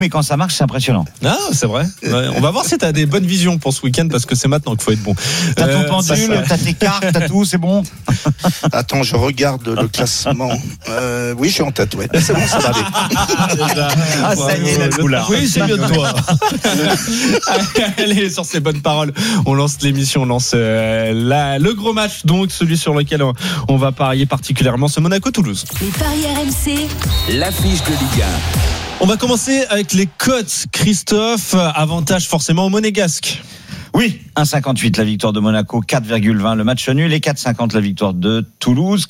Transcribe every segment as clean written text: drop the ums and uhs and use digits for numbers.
mais quand ça marche, c'est impressionnant. Ah, c'est vrai. Ouais, on va voir si t'as des bonnes visions pour ce week-end, parce que c'est maintenant qu'il faut être bon. T'as ton pendule, t'as tes cartes, t'as tout, c'est bon. Attends, je regarde le classement. Oui, je suis en tête, ouais. C'est bon, ça va aller. Ah, ça y est, la couleur. Oui, c'est mieux de toi. Allez, sur ces bonnes paroles, on lance l'émission, on lance le gros match, donc celui sur lequel on va parier particulièrement, ce Monaco-Toulouse. Les paris RMC, l'affiche de Ligue 1. On va commencer avec les cotes. Christophe, avantage forcément au Monégasque. Oui, 1,58 la victoire de Monaco, 4,20 le match nul et 4,50 la victoire de Toulouse.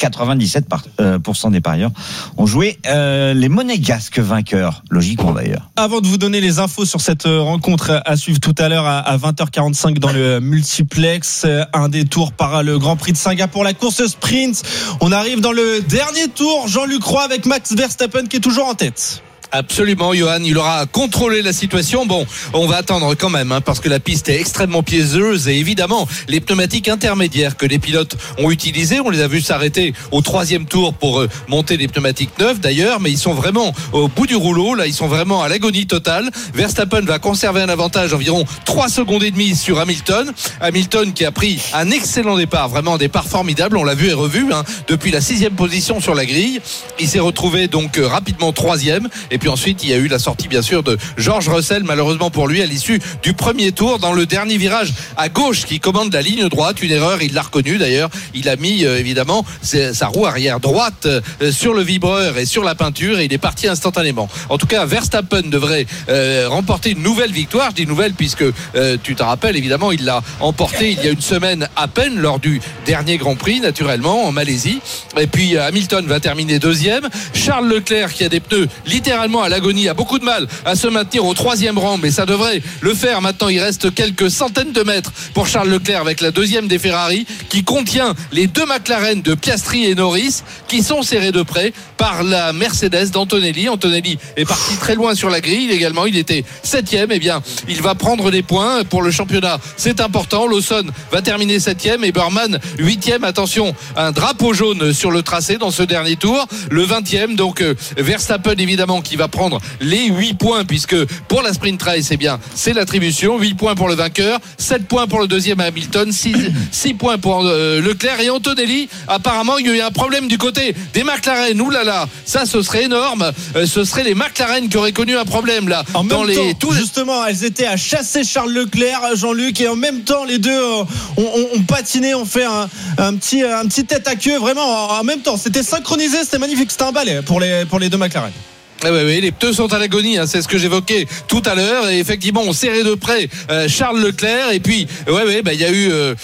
97% des parieurs ont joué les Monégasques vainqueurs, logiquement d'ailleurs. Avant de vous donner les infos sur cette rencontre à suivre tout à l'heure à 20h45 dans le multiplex, un détour par le Grand Prix de Singapour, la course sprint. On arrive dans le dernier tour. Jean-Luc Roy avec Max Verstappen qui est toujours en tête. Absolument, Johan, il aura contrôlé la situation. Bon, on va attendre quand même, parce que la piste est extrêmement piégeuse et évidemment, les pneumatiques intermédiaires que les pilotes ont utilisés, on les a vus s'arrêter au 3e tour pour monter des pneumatiques neuves d'ailleurs, mais ils sont vraiment au bout du rouleau, là, ils sont vraiment à l'agonie totale. Verstappen va conserver un avantage environ 3 secondes et demie sur Hamilton. Hamilton qui a pris un excellent départ, vraiment un départ formidable, on l'a vu et revu, depuis la 6e position sur la grille. Il s'est retrouvé donc rapidement 3e. Et puis ensuite, il y a eu la sortie bien sûr de George Russell, malheureusement pour lui, à l'issue du premier tour, dans le dernier virage à gauche qui commande la ligne droite. Une erreur, il l'a reconnu d'ailleurs. Il a mis évidemment sa roue arrière droite sur le vibreur et sur la peinture et il est parti instantanément. En tout cas, Verstappen devrait remporter une nouvelle victoire. Je dis nouvelle puisque tu te rappelles, évidemment, il l'a emporté il y a une semaine à peine lors du dernier Grand Prix, naturellement, en Malaisie. Et puis Hamilton va terminer 2e. Charles Leclerc, qui a des pneus littéralement à l'agonie, a beaucoup de mal à se maintenir au 3e rang, mais ça devrait le faire maintenant. Il reste quelques centaines de mètres pour Charles Leclerc avec la 2e des Ferrari qui contient les 2 McLaren de Piastri et Norris qui sont serrés de près par la Mercedes d'Antonelli. Antonelli est parti très loin sur la grille également, il était 7e. Eh bien, il va prendre des points pour le championnat, c'est important. Lawson va terminer 7e et Burman 8e. Attention, un drapeau jaune sur le tracé dans ce dernier tour, le 20e. Donc Verstappen évidemment qui va prendre les 8 points puisque pour la sprint race, eh bien, c'est l'attribution. 8 points pour le vainqueur, 7 points pour le 2e Hamilton, 6 points pour Leclerc et Antonelli. Apparemment, il y a eu un problème du côté des McLaren. Ouh là là, ça ce serait énorme. Ce serait les McLaren qui auraient connu un problème là. En même temps, justement, elles étaient à chasser Charles Leclerc, Jean-Luc, et en même temps, les deux ont patiné, ont fait un petit tête à queue. Vraiment, en même temps, c'était synchronisé, c'était magnifique. C'était un balai pour les 2 McLaren. Oui, les pneus sont à l'agonie, c'est ce que j'évoquais tout à l'heure. Et effectivement, on serrait de près Charles Leclerc. Et puis, il y a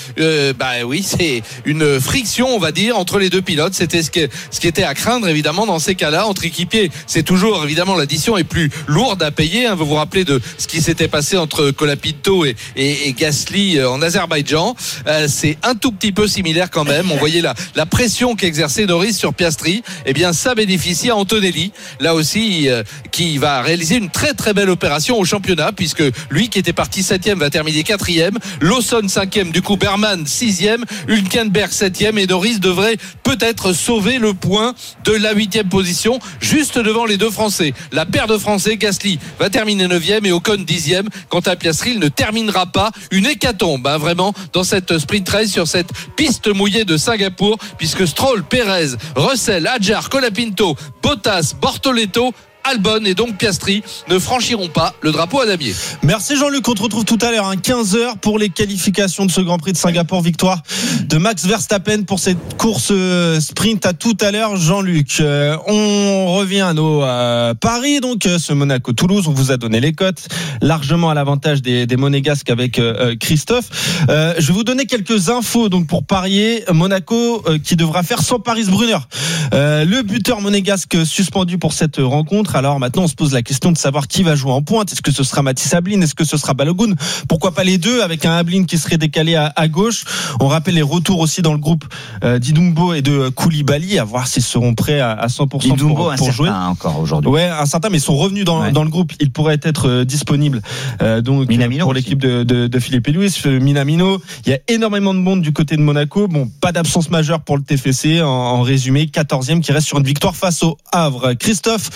eu, c'est une friction, on va dire, entre les deux pilotes. C'était ce qui était à craindre, évidemment, dans ces cas-là. Entre équipiers, c'est toujours, évidemment, l'addition est plus lourde à payer. Vous vous rappelez de ce qui s'était passé entre Colapinto et Gasly en Azerbaïdjan. C'est un tout petit peu similaire quand même. On voyait la pression qu'exerçait Norris sur Piastri. Eh bien, ça bénéficie à Antonelli. Là aussi, qui va réaliser une très très belle opération au championnat puisque lui qui était parti 7e va terminer 4e, Lawson 5e, du coup Berman 6e, Hülkenberg 7e et Norris devrait peut-être sauver le point de la 8e position juste devant les 2 Français. La paire de Français, Gasly va terminer 9e et Ocon 10e. Quant à Piastri, il ne terminera pas. Une hécatombe vraiment dans cette sprint race sur cette piste mouillée de Singapour puisque Stroll, Perez, Russell, Hadjar, Colapinto, Bottas, Bortoleto, Albon et donc Piastri ne franchiront pas le drapeau à damier. Merci Jean-Luc, on te retrouve tout à l'heure 15h pour les qualifications de ce Grand Prix de Singapour. Victoire de Max Verstappen pour cette course sprint. À tout à l'heure Jean-Luc. On revient à nos paris, donc ce Monaco-Toulouse, on vous a donné les cotes largement à l'avantage des Monégasques avec Christophe. Je vais vous donner quelques infos donc pour parier. Monaco qui devra faire sans Paris Brunner, le buteur monégasque suspendu pour cette rencontre. Alors maintenant on se pose la question de savoir qui va jouer en pointe. Est-ce que ce sera Mathis Ablin, est-ce que ce sera Balogun? Pourquoi pas les deux avec un Ablin qui serait décalé à gauche. On rappelle les retours aussi dans le groupe d'Idumbo et de Koulibaly, à voir s'ils seront prêts à 100% pour jouer encore aujourd'hui. Ouais, incertain, mais ils sont revenus dans le groupe. Ils pourraient être disponibles donc Minamino pour aussi. L'équipe de Philippe Luis, Minamino. Il y a énormément de monde du côté de Monaco. Bon, pas d'absence majeure pour le TFC. En résumé, 14e qui reste sur une victoire face au Havre. Christophe,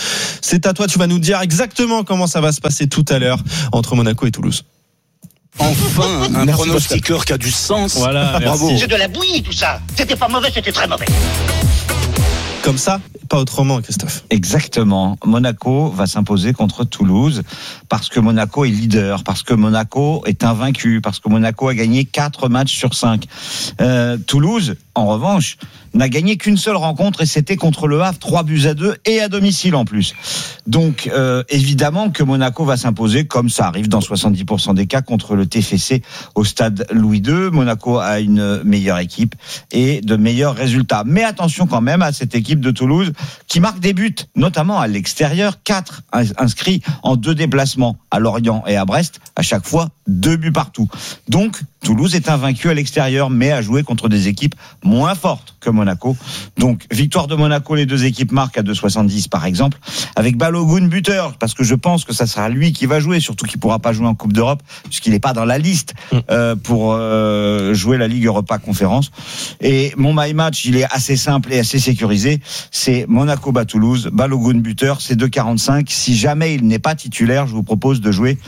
c'est à toi. Tu vas nous dire exactement comment ça va se passer tout à l'heure entre Monaco et Toulouse. Enfin, un pronostiqueur qui a du sens. Voilà, bravo. merci. C'est de la bouillie tout ça. C'était pas mauvais, c'était très mauvais. Comme ça, pas autrement, Christophe. Exactement. Monaco va s'imposer contre Toulouse parce que Monaco est leader, parce que Monaco est invaincu, parce que Monaco a gagné 4 matchs sur 5. Toulouse, en revanche, n'a gagné qu'une seule rencontre et c'était contre le Havre, 3-2 et à domicile en plus. Donc évidemment que Monaco va s'imposer comme ça arrive dans 70% des cas contre le TFC au stade Louis II. Monaco a une meilleure équipe et de meilleurs résultats. Mais attention quand même à cette équipe de Toulouse qui marque des buts, notamment à l'extérieur, 4 inscrits en 2 déplacements à Lorient et à Brest, à chaque fois 2 buts partout. Donc Toulouse est invaincu à l'extérieur mais a joué contre des équipes moins fortes que Monaco. Donc victoire de Monaco, les 2 équipes marquent à 2,70 par exemple, avec Balogun buteur, parce que je pense que ça sera lui qui va jouer, surtout qu'il ne pourra pas jouer en Coupe d'Europe puisqu'il n'est pas dans la liste pour jouer la Ligue Europa Conférence. Et mon my match, il est assez simple et assez sécurisé, c'est Monaco bat Toulouse, Balogun buteur, c'est 2,45. Si jamais il n'est pas titulaire, je vous propose de jouer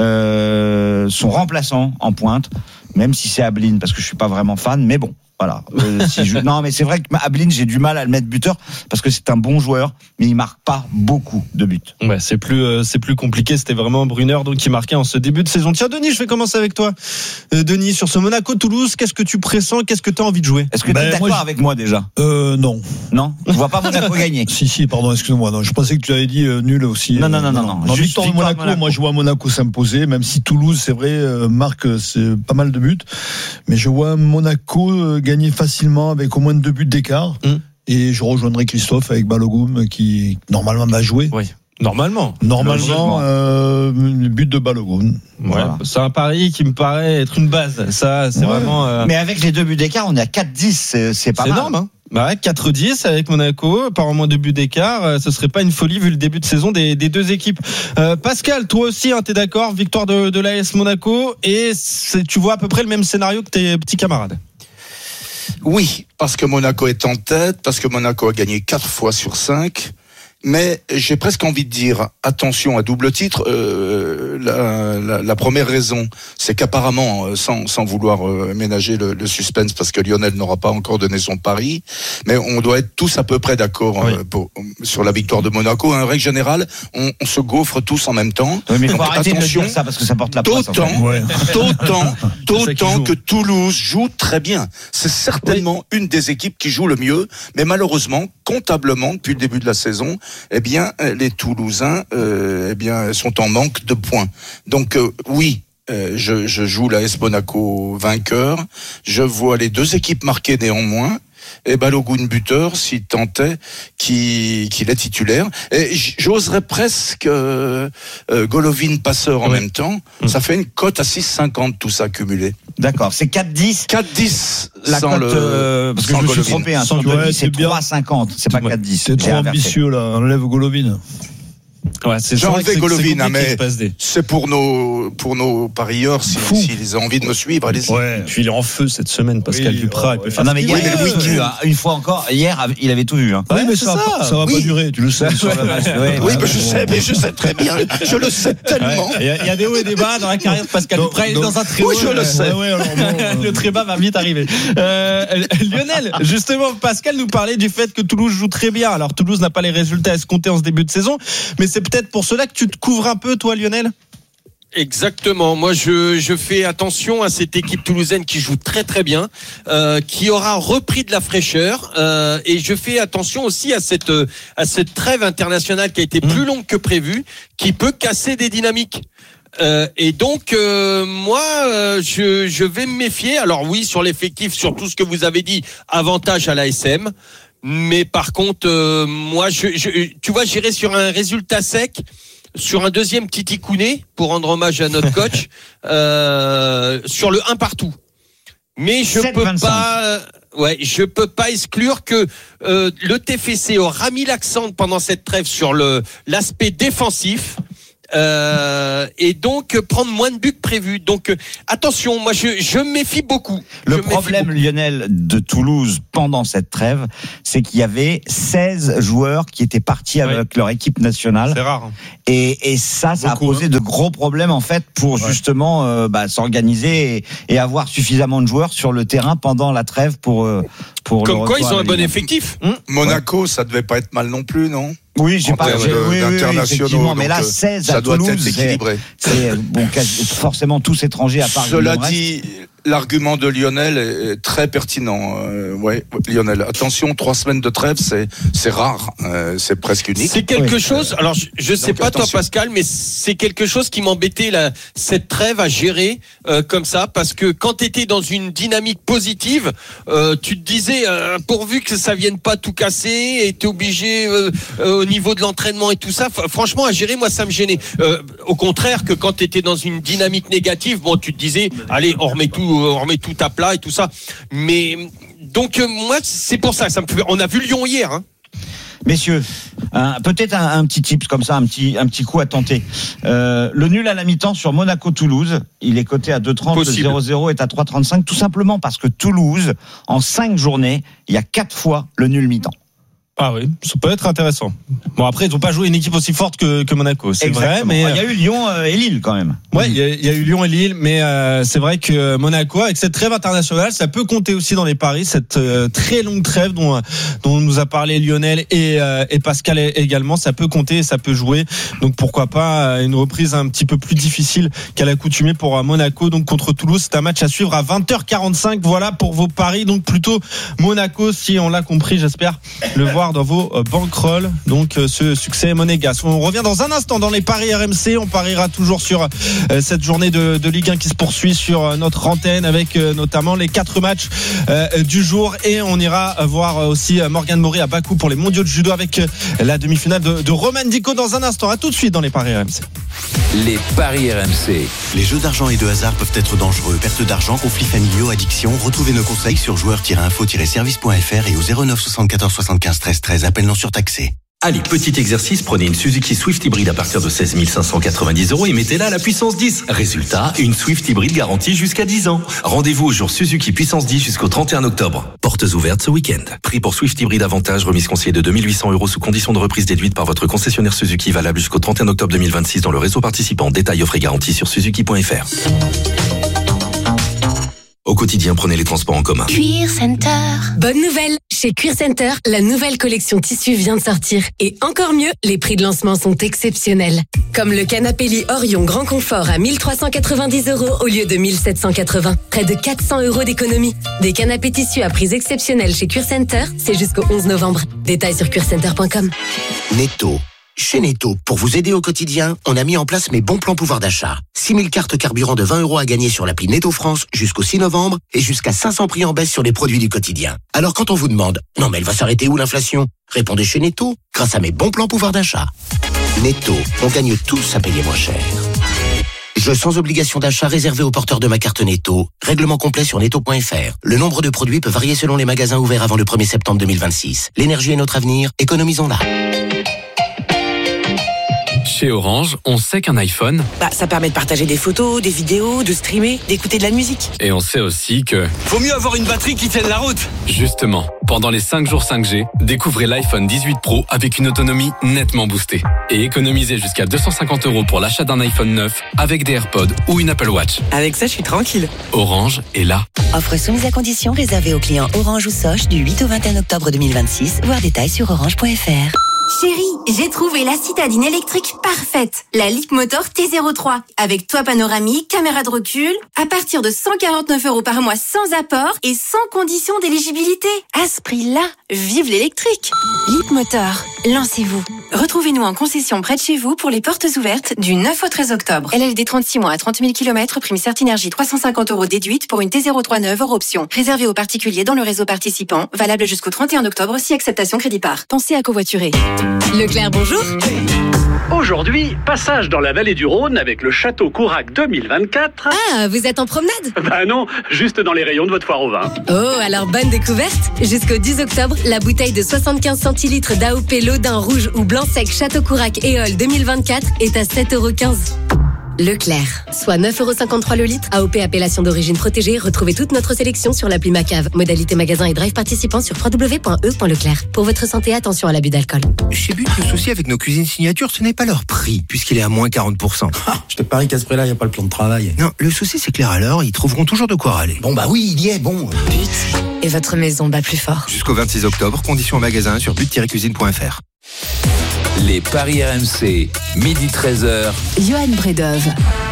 son remplaçant en pointe, même si c'est Ablin, parce que je suis pas vraiment fan, mais bon. Voilà. Non, mais c'est vrai que Ablin, j'ai du mal à le mettre buteur parce que c'est un bon joueur, mais il marque pas beaucoup de buts. Ouais, c'est plus compliqué. C'était vraiment Brunner donc qui marquait en ce début de saison. Tiens, Denis, je vais commencer avec toi. Denis, sur ce Monaco-Toulouse, qu'est-ce que tu pressens? Qu'est-ce que tu as envie de jouer? Est-ce que tu es d'accord avec moi déjà? Non. Non, tu vois pas Monaco gagner. Si, pardon, excuse-moi. Non, je pensais que tu avais dit nul aussi. Non. Juste victoire de Monaco. Moi, je vois Monaco s'imposer, même si Toulouse, c'est vrai, marque c'est pas mal de buts, mais je vois Monaco gagner facilement avec au moins 2 buts d'écart. Et je rejoindrai Christophe avec Balogun qui normalement va jouer. Oui. Normalement, le but de Balogun. Voilà. C'est un pari qui me paraît être une base. Ça, c'est vraiment. Mais avec les 2 buts d'écart, on est à 4-10. C'est pas mal. C'est énorme, hein. Bah ouais, 4-10 avec Monaco, par au moins 2 buts d'écart, ce serait pas une folie vu le début de saison des 2 équipes. Pascal, toi aussi, t'es d'accord? Victoire de l'AS Monaco et tu vois à peu près le même scénario que tes petits camarades. Oui, parce que Monaco est en tête, parce que Monaco a gagné 4 fois sur 5. Mais j'ai presque envie de dire, attention à double titre. La première raison, c'est qu'apparemment, sans vouloir ménager le suspense, parce que Lionel n'aura pas encore donné son pari, mais on doit être tous à peu près d'accord sur la victoire de Monaco. En règle générale, on se gaufre tous en même temps. Oui, mais il faut donc, arrêter de dire ça parce que ça porte la poisse. D'autant que Toulouse joue très bien. C'est certainement une des équipes qui joue le mieux, mais malheureusement, comptablement, depuis le début de la saison, eh bien, les Toulousains, sont en manque de points. Donc, je joue l'AS Monaco vainqueur. Je vois les 2 équipes marquer néanmoins. Et Balogun buteur, si tant est qu'il est titulaire. Et j'oserais presque Golovin passeur en même temps. Ça fait une cote à 6,50 tout ça cumulé. D'accord, c'est 4-10. 4-10 la sans cote, parce que je me suis trompé, hein, c'est 3,50, c'est pas 4-10. C'est trop ambitieux là, enlève Golovin. Ouais, c'est j'ai enlevé Golovin, mais PSD. c'est pour nos parieurs s'ils ont envie de me suivre, allez-y. Ouais. Puis il est en feu cette semaine, Pascal Duprat. Non mais hier, une fois encore, hier il avait tout vu. Hein. Oui, mais ça va pas durer, tu le sais. Oui, mais je sais très bien, je le sais tellement. Il y a des hauts et des bas dans la carrière de Pascal Duprat. Il est dans un très haut. Oui, je le sais. Le très bas va vite arriver. Lionel, justement, Pascal nous parlait du fait que Toulouse joue très bien. Alors Toulouse n'a pas les résultats escomptés en ce début de saison, mais c'est peut-être pour cela que tu te couvres un peu, toi, Lionel? Exactement. Moi, je fais attention à cette équipe toulousaine qui joue très très bien, qui aura repris de la fraîcheur, et je fais attention aussi à cette trêve internationale qui a été plus longue que prévu, qui peut casser des dynamiques. Et donc moi je vais me méfier. Alors oui, sur l'effectif, sur tout ce que vous avez dit, avantage à l'ASM. Mais par contre, moi, tu vois, j'irai sur un résultat sec, sur un deuxième Titi Kouné, pour rendre hommage à notre coach, sur le 1 partout. Mais je peux pas exclure que le TFC aura mis l'accent pendant cette trêve sur l'aspect défensif. et donc prendre moins de buts que prévu. Donc attention, moi je me méfie beaucoup. Le problème, Lionel, de Toulouse pendant cette trêve, c'est qu'il y avait 16 joueurs qui étaient partis avec leur équipe nationale. C'est rare. Et ça a posé de gros problèmes en fait pour justement s'organiser et avoir suffisamment de joueurs sur le terrain pendant la trêve pour comme quoi ils ont un bon effectif. Monaco, ça devait pas être mal non plus, non? Oui, j'ai pas d'internationaux, mais là 16 à doit Toulouse, être équilibré. C'est forcément tous étrangers à part. Cela dit, l'argument de Lionel est très pertinent. Lionel, attention, 3 semaines de trêve, c'est rare, c'est presque unique. C'est quelque chose. Alors, je sais pas attention. toi, Pascal, mais c'est quelque chose qui m'embêtait cette trêve à gérer comme ça, parce que quand t'étais dans une dynamique positive, tu te disais pourvu que ça vienne pas tout casser, et t'es obligé au niveau de l'entraînement et tout ça. Franchement, à gérer, moi, ça me gênait. Au contraire que quand t'étais dans une dynamique négative, bon, tu te disais, allez, on remet tout à plat et tout ça. Mais donc moi, c'est pour ça. On a vu Lyon hier. Hein. Messieurs, peut-être un petit tips comme ça, un petit coup à tenter. Le nul à la mi-temps sur Monaco-Toulouse, il est coté à 2,30, le 0-0 est à 3,35, tout simplement parce que Toulouse, en 5 journées, il y a 4 fois le nul mi-temps. Ah oui, ça peut être intéressant. Bon, après, ils n'ont pas joué une équipe aussi forte que Monaco, c'est vrai. Mais il y a eu Lyon et Lille quand même. Ouais, il y a eu Lyon et Lille, mais c'est vrai que Monaco, avec cette trêve internationale, ça peut compter aussi dans les paris, cette très longue trêve dont nous a parlé Lionel et Pascal également, ça peut compter et ça peut jouer. Donc pourquoi pas une reprise un petit peu plus difficile qu'à l'accoutumée pour Monaco. Donc contre Toulouse, c'est un match à suivre à 20h45. Voilà pour vos paris. Donc plutôt Monaco, si on l'a compris, j'espère le voir dans vos bankrolls. Donc ce succès monégasque. On revient dans un instant dans les paris RMC. On pariera toujours sur cette journée de Ligue 1 qui se poursuit sur notre antenne avec notamment les 4 matchs du jour, et on ira voir aussi Morgane Maury à Bakou pour les mondiaux de judo avec la demi-finale de Roman Dico dans un instant. À tout de suite dans les paris RMC. Les paris RMC. Les jeux d'argent et de hasard peuvent être dangereux. Perte d'argent, conflits familiaux, addiction. Retrouvez nos conseils sur joueurs-info-service.fr et au 09 74 75 13 13. Appel non surtaxé. Allez, petit exercice, prenez une Suzuki Swift hybride à partir de 16 590 € et mettez-la à la puissance 10. Résultat, une Swift hybride garantie jusqu'à 10 ans. Rendez-vous au jour Suzuki puissance 10 jusqu'au 31 octobre. Portes ouvertes ce week-end. Prix pour Swift hybride avantage, remise conseillée de 2 800 € sous condition de reprise déduite par votre concessionnaire Suzuki, valable jusqu'au 31 octobre 2026 dans le réseau participant. Détails offre et garantie sur suzuki.fr. Au quotidien, prenez les transports en commun. Cuir Center. Bonne nouvelle! Chez Cuir Center, la nouvelle collection tissu vient de sortir. Et encore mieux, les prix de lancement sont exceptionnels. Comme le canapé lit Orion Grand Confort à 1 390 € au lieu de 1 780. Près de 400 € d'économie. Des canapés tissus à prix exceptionnels chez Cuir Center, c'est jusqu'au 11 novembre. Détails sur cuircenter.com. Netto. Chez Netto, pour vous aider au quotidien, on a mis en place mes bons plans pouvoir d'achat. 6000 cartes carburant de 20 € à gagner sur l'appli Netto France jusqu'au 6 novembre et jusqu'à 500 prix en baisse sur les produits du quotidien. Alors quand on vous demande « Non mais elle va s'arrêter où l'inflation ?» Répondez chez Netto, grâce à mes bons plans pouvoir d'achat. Netto, on gagne tous à payer moins cher. Jeu sans obligation d'achat réservé aux porteurs de ma carte Netto. Règlement complet sur netto.fr. Le nombre de produits peut varier selon les magasins ouverts avant le 1er septembre 2026. L'énergie est notre avenir, économisons-la. Chez Orange, on sait qu'un iPhone, ça permet de partager des photos, des vidéos, de streamer, d'écouter de la musique. Et on sait aussi que... Faut mieux avoir une batterie qui tienne la route. Justement, pendant les 5 jours 5G, découvrez l'iPhone 18 Pro avec une autonomie nettement boostée. Et économisez jusqu'à 250 € pour l'achat d'un iPhone 9 avec des AirPods ou une Apple Watch. Avec ça, je suis tranquille. Orange est là. Offre soumise à conditions réservée aux clients Orange ou Soch du 8 au 21 octobre 2026. Voir détails sur orange.fr. Chérie, j'ai trouvé la citadine électrique parfaite. La Leapmotor T03. Avec toit panoramique, caméra de recul. À partir de 149 € par mois sans apport et sans condition d'éligibilité. À ce prix-là, vive l'électrique. Leapmotor, lancez-vous. Retrouvez-nous en concession près de chez vous pour les portes ouvertes du 9 au 13 octobre. LLD 36 mois à 30 000 km, prime Certinergie 350 € déduite pour une T03 neuve hors option. Réservé aux particuliers dans le réseau participant. Valable jusqu'au 31 octobre si acceptation crédit par. Pensez à covoiturer. Leclerc, bonjour. Aujourd'hui, passage dans la vallée du Rhône avec le Château Courac 2024. Ah, vous êtes en promenade? Bah non, juste dans les rayons de votre foire au vin. Oh, alors bonne découverte. Jusqu'au 10 octobre, la bouteille de 75 centilitres d'AOP Lodin rouge ou blanc sec Château Courac Éole 2024 est à 7,15 €. Leclerc, soit 9,53 € le litre. AOP appellation d'origine protégée. Retrouvez toute notre sélection sur l'appli Macave. Modalité magasin et drive participant sur www.e.leclerc. Pour votre santé, attention à l'abus d'alcool. Chez But, le souci avec nos cuisines signature, ce n'est pas leur prix, puisqu'il est à moins 40%. Je te parie qu'à ce prix-là, il n'y a pas le plan de travail. Non, le souci c'est que les râleurs, ils trouveront toujours de quoi râler. Bon bah oui, il y est, bon. But, et votre maison bat plus fort. Jusqu'au 26 octobre, conditions en magasin sur but-cuisine.fr. Les paris RMC, midi 13h. Johan Bredov.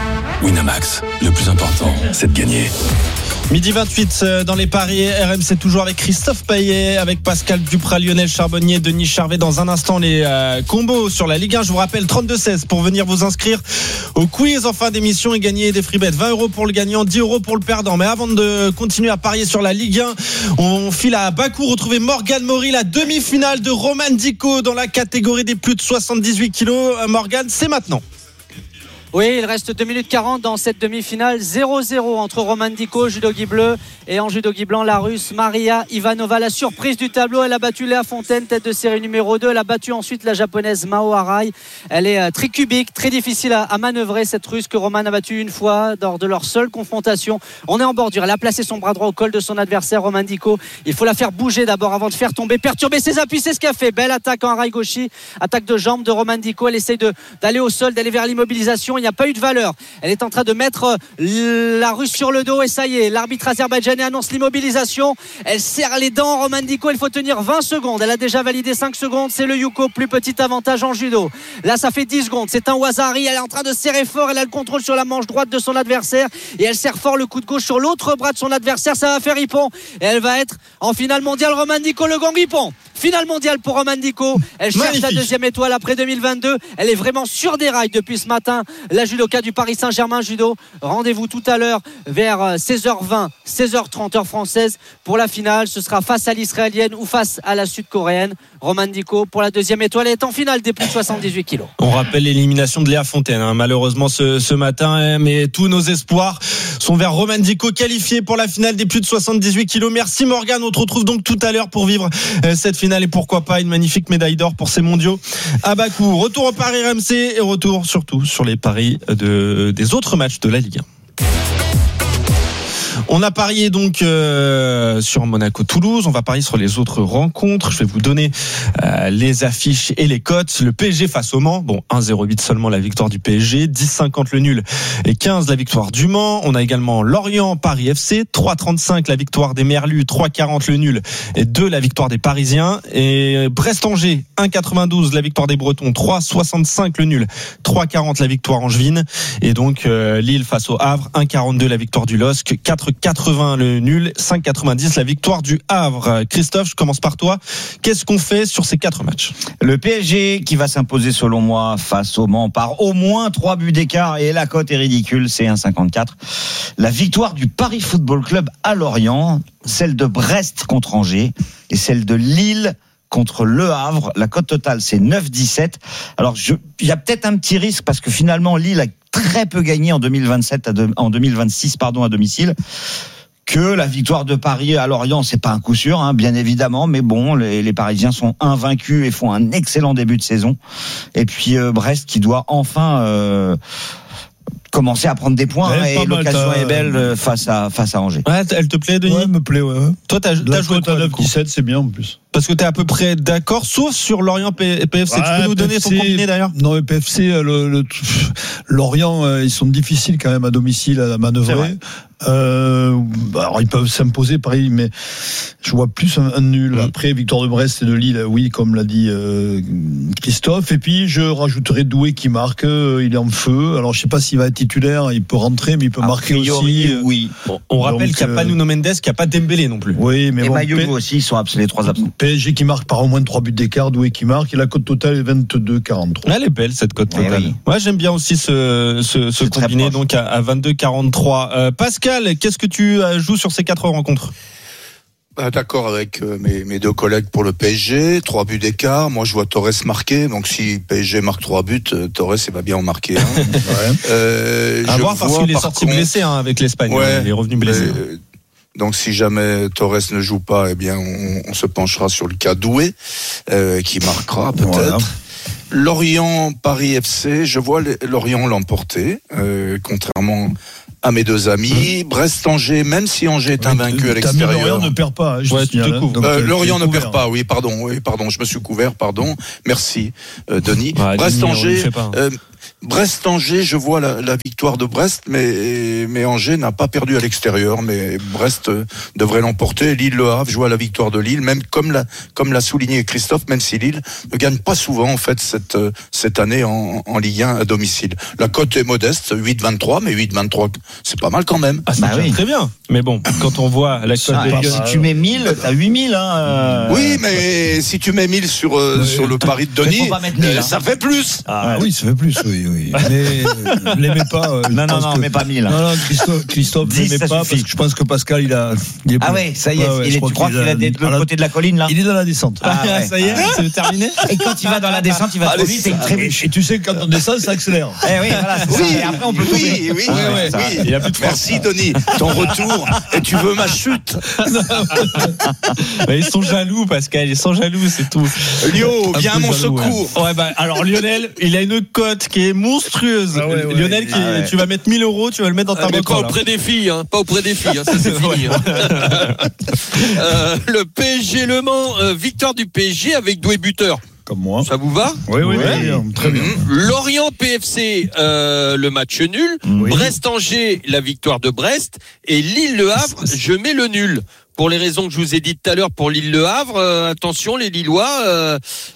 Winamax, le plus important, c'est de gagner. Midi 28 dans les paris RMC, toujours avec Christophe Payet, avec Pascal Duprat, Lionel Charbonnier, Denis Charvet. Dans un instant, les combos sur la Ligue 1. Je vous rappelle 32-16 pour venir vous inscrire au quiz en fin d'émission et gagner des free bets. 20 € pour le gagnant, 10 € pour le perdant. Mais avant de continuer à parier sur la Ligue 1, on file à Bakou retrouver Morgane Maury, la demi-finale de Roman Dico dans la catégorie des plus de 78 kilos. Morgane, c'est maintenant. Oui, il reste 2 minutes 40 dans cette demi-finale. 0-0 entre Roman Dico, judogi bleu, et en judogi blanc, la russe Maria Ivanova. La surprise du tableau, elle a battu Léa Fontaine, tête de série numéro 2. Elle a battu ensuite la japonaise Mao Arai. Elle est très cubique, très difficile à manœuvrer, cette russe que Roman a battue une fois lors de leur seule confrontation. On est en bordure. Elle a placé son bras droit au col de son adversaire, Roman Dico. Il faut la faire bouger d'abord avant de faire tomber, perturber ses appuis. C'est ce qu'elle fait. Belle attaque en Arai Goshi. Attaque de jambe de Roman Dico. Elle essaye d'aller au sol, d'aller vers l'immobilisation. Il n'y a pas eu de valeur. Elle est en train de mettre la russe sur le dos et ça y est, l'arbitre azerbaïdjanais annonce l'immobilisation. Elle serre les dents, Roman Dico. Il faut tenir 20 secondes. Elle a déjà validé 5 secondes. C'est le Yuko, plus petit avantage en judo. Là, ça fait 10 secondes. C'est un Wazari. Elle est en train de serrer fort. Elle a le contrôle sur la manche droite de son adversaire et elle serre fort le coup de gauche sur l'autre bras de son adversaire. Ça va faire Ippon et elle va être en finale mondiale. Roman Dico, le gang Ippon. Finale mondiale pour Roman Dico. Elle cherche la deuxième étoile après 2022. Elle est vraiment sur des rails depuis ce matin. La judoka du Paris Saint-Germain judo. Rendez-vous tout à l'heure vers 16h20, 16h30 heure française pour la finale. Ce sera face à l'israélienne ou face à la sud-coréenne. Roman Dico pour la deuxième étoile est en finale des plus de 78 kilos. On rappelle l'élimination de Léa Fontaine malheureusement ce matin, mais tous nos espoirs sont vers Roman Dico, qualifié pour la finale des plus de 78 kilos. Merci Morgane, on te retrouve donc tout à l'heure pour vivre cette finale et pourquoi pas une magnifique médaille d'or pour ces mondiaux à Bakou. Retour au Paris RMC et retour surtout sur les paris des autres matchs de la Ligue 1. On a parié donc sur Monaco-Toulouse. On va parier sur les autres rencontres. Je vais vous donner les affiches et les cotes. Le PSG face au Mans. Bon, 1,08 seulement la victoire du PSG. 10,50 le nul et 15 la victoire du Mans. On a également Lorient-Paris FC. 3,35 la victoire des Merlus. 3,40 le nul et 2 la victoire des Parisiens. Et Brest-Angers. 1,92 la victoire des Bretons. 3,65 le nul. 3,40 la victoire angevine. Et donc Lille face au Havre. 1,42 la victoire du LOSC. 4,80 le nul, 5,90 la victoire du Havre. Christophe, je commence par toi. Qu'est-ce qu'on fait sur ces 4 matchs ? Le PSG qui va s'imposer selon moi face au Mans par au moins 3 buts d'écart et la cote est ridicule, c'est 1,54. La victoire du Paris Football Club à Lorient, celle de Brest contre Angers et celle de Lille contre Le Havre. La cote totale, c'est 9,17. Alors, il y a peut-être un petit risque parce que finalement, Lille a très peu gagné en 2026 à domicile. Que la victoire de Paris à Lorient, c'est pas un coup sûr, bien évidemment, mais bon, les Parisiens sont invaincus et font un excellent début de saison. Et puis Brest qui doit enfin commencer à prendre des points et l'occasion est belle face à Angers. Ouais, elle te plaît, Denis ? Ouais, me plaît, ouais. Toi, t'as joué à 9,17, c'est bien en plus. Parce que t'es à peu près d'accord, sauf sur Lorient PFC. Tu peux nous donner ton combiné d'ailleurs ? Non, le PFC, Lorient, ils sont difficiles quand même à domicile à manœuvrer. Alors ils peuvent s'imposer Paris, mais je vois plus un nul. Après, victoire de Brest et de Lille, oui, comme l'a dit Christophe. Et puis je rajouterai Doué qui marque, il est en feu. Alors je sais pas s'il va être titulaire, il peut rentrer, mais il peut marquer aussi. Oui. Bon, on rappelle qu'il n'y a pas Nuno Mendes, qu'il n'y a pas Dembélé non plus. Oui, mais et Mayogo aussi, ils sont les 3 absents. PSG qui marque par au moins 3 buts d'écart, Doué qui marque, et la cote totale est 22,43. Elle est belle cette cote totale. Oui. Ouais, j'aime bien aussi ce combiné donc à 22,43. Pascal, qu'est-ce que tu joues sur ces 4 rencontres ? D'accord avec mes deux collègues pour le PSG, 3 buts d'écart. Moi, je vois Torres marquer. Donc, si PSG marque 3 buts, Torres, il va bien en marquer. À voir parce qu'il est sorti blessé avec l'Espagne. Ouais, il est revenu blessé. Donc, si jamais Torres ne joue pas, eh bien, on se penchera sur le cas Doué, qui marquera peut-être. Voilà. Lorient, Paris FC, je vois Lorient l'emporter, contrairement à mes deux amis. Brest-Angers, même si Angers est invaincu à l'extérieur. Lorient ne perd pas. Lorient ne perd pas, oui, pardon, je me suis couvert, pardon. Merci, Denis. Brest-Angers, Brest-Angers, je vois la victoire de Brest, mais Angers n'a pas perdu à l'extérieur, mais Brest devrait l'emporter. Lille-Le Havre, je vois la victoire de Lille, même comme l'a souligné Christophe, même si Lille ne gagne pas souvent en fait cette année en Ligue 1 à domicile. La cote est modeste, 8,23, mais 8,23, c'est pas mal quand même. C'est très bien. Mais bon, quand on voit la cote de Lyon, si tu mets 1000, t'as 8000. Oui, mais si tu mets 1000 sur le pari de Denis, ça fait plus. Oui, ça fait plus, oui. Mais ne l'aimez pas. Non, mais pas 1000. Non, Christophe ne l'aimait pas parce que je pense que Pascal, il est ah ouais, ça y est, tu crois qu'il est de l'autre côté de la colline là? Il est dans la descente. Ça y est, c'est terminé. Et quand il va dans la descente, il va trop vite, c'est une trébuche. Et tu sais que quand on descend, ça accélère. Oui, voilà, c'est ça. Et après, on peut oui. Il a plus de Merci Denis, ton retour. Et tu veux ma chute? Ils sont jaloux, Pascal, ils sont jaloux, c'est tout. Lio, viens à mon secours. Ouais, alors Lionel, il a une cote qui est monstrueuse. Lionel, tu vas mettre 1000 €, tu vas le mettre dans ta banque. Pas auprès des filles, ça c'est fini. Le PSG Le Mans, victoire du PSG avec Doué buteur. Comme moi. Ça vous va? Oui, très bien. Lorient PFC, le match nul. Brest-Angers, la victoire de Brest. Et Lille-Le Havre, je mets le nul. Pour les raisons que je vous ai dites tout à l'heure pour Lille-Le Havre, attention, les Lillois,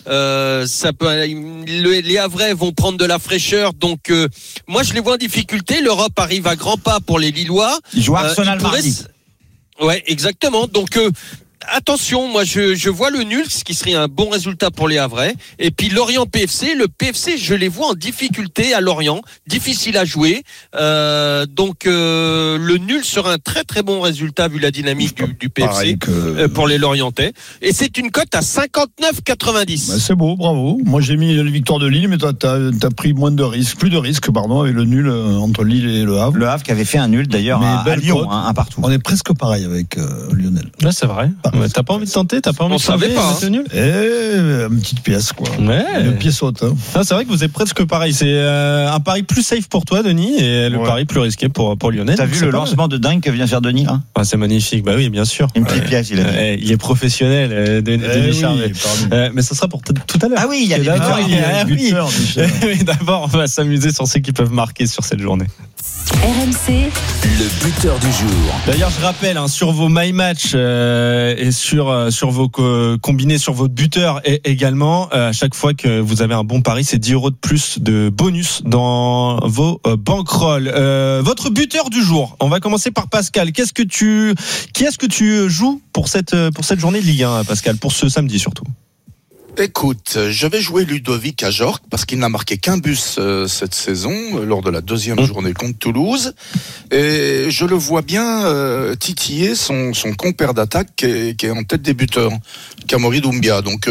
les Havrais vont prendre de la fraîcheur. Donc, moi, je les vois en difficulté. L'Europe arrive à grands pas pour les Lillois. Ils jouent Arsenal mardi. Ouais, exactement. Donc, attention, moi je vois le nul, ce qui serait un bon résultat pour les Havrais. Et puis Lorient PFC, le PFC, je les vois en difficulté à Lorient, difficile à jouer. Donc le nul sera un très très bon résultat vu la dynamique du PFC pour les Lorientais. Et c'est une cote à 59,90. C'est beau, bravo. Moi j'ai mis la victoire de Lille, mais toi t'as pris plus de risques, avec le nul entre Lille et Le Havre. Le Havre qui avait fait un nul d'ailleurs à Lyon, un partout. On est presque pareil avec Lionel. Là c'est vrai. T'as pas envie de tenter? T'as pas envie de savait pas, nul? Une petite pièce, quoi. Ouais. Une pièce haute. C'est vrai que vous êtes presque pareil. C'est un pari plus safe pour toi, Denis, et le pari plus risqué pour Lionel. T'as vu le lancement de dingue que vient faire Denis, là? C'est magnifique. Bah oui, bien sûr. Une petite pièce, il a dit. Il est professionnel, Denis Charvet. Mais ça sera pour tout à l'heure. Ah oui, il y a des buteurs. D'abord, on va s'amuser sur ceux qui peuvent marquer sur cette journée. RMC, le buteur du jour. D'ailleurs, je rappelle sur vos my match et sur vos combinés sur votre buteur et également à chaque fois que vous avez un bon pari, c'est 10 € de plus de bonus dans vos bankrolls. Votre buteur du jour. On va commencer par Pascal. Qui est-ce que tu joues pour cette journée de Ligue 1, Pascal, pour ce samedi surtout? Écoute, je vais jouer Ludovic Ajorc parce qu'il n'a marqué qu'un but cette saison lors de la deuxième journée contre Toulouse, et je le vois bien titiller son compère d'attaque qui est en tête des buteurs, Kamori Doumbia. Donc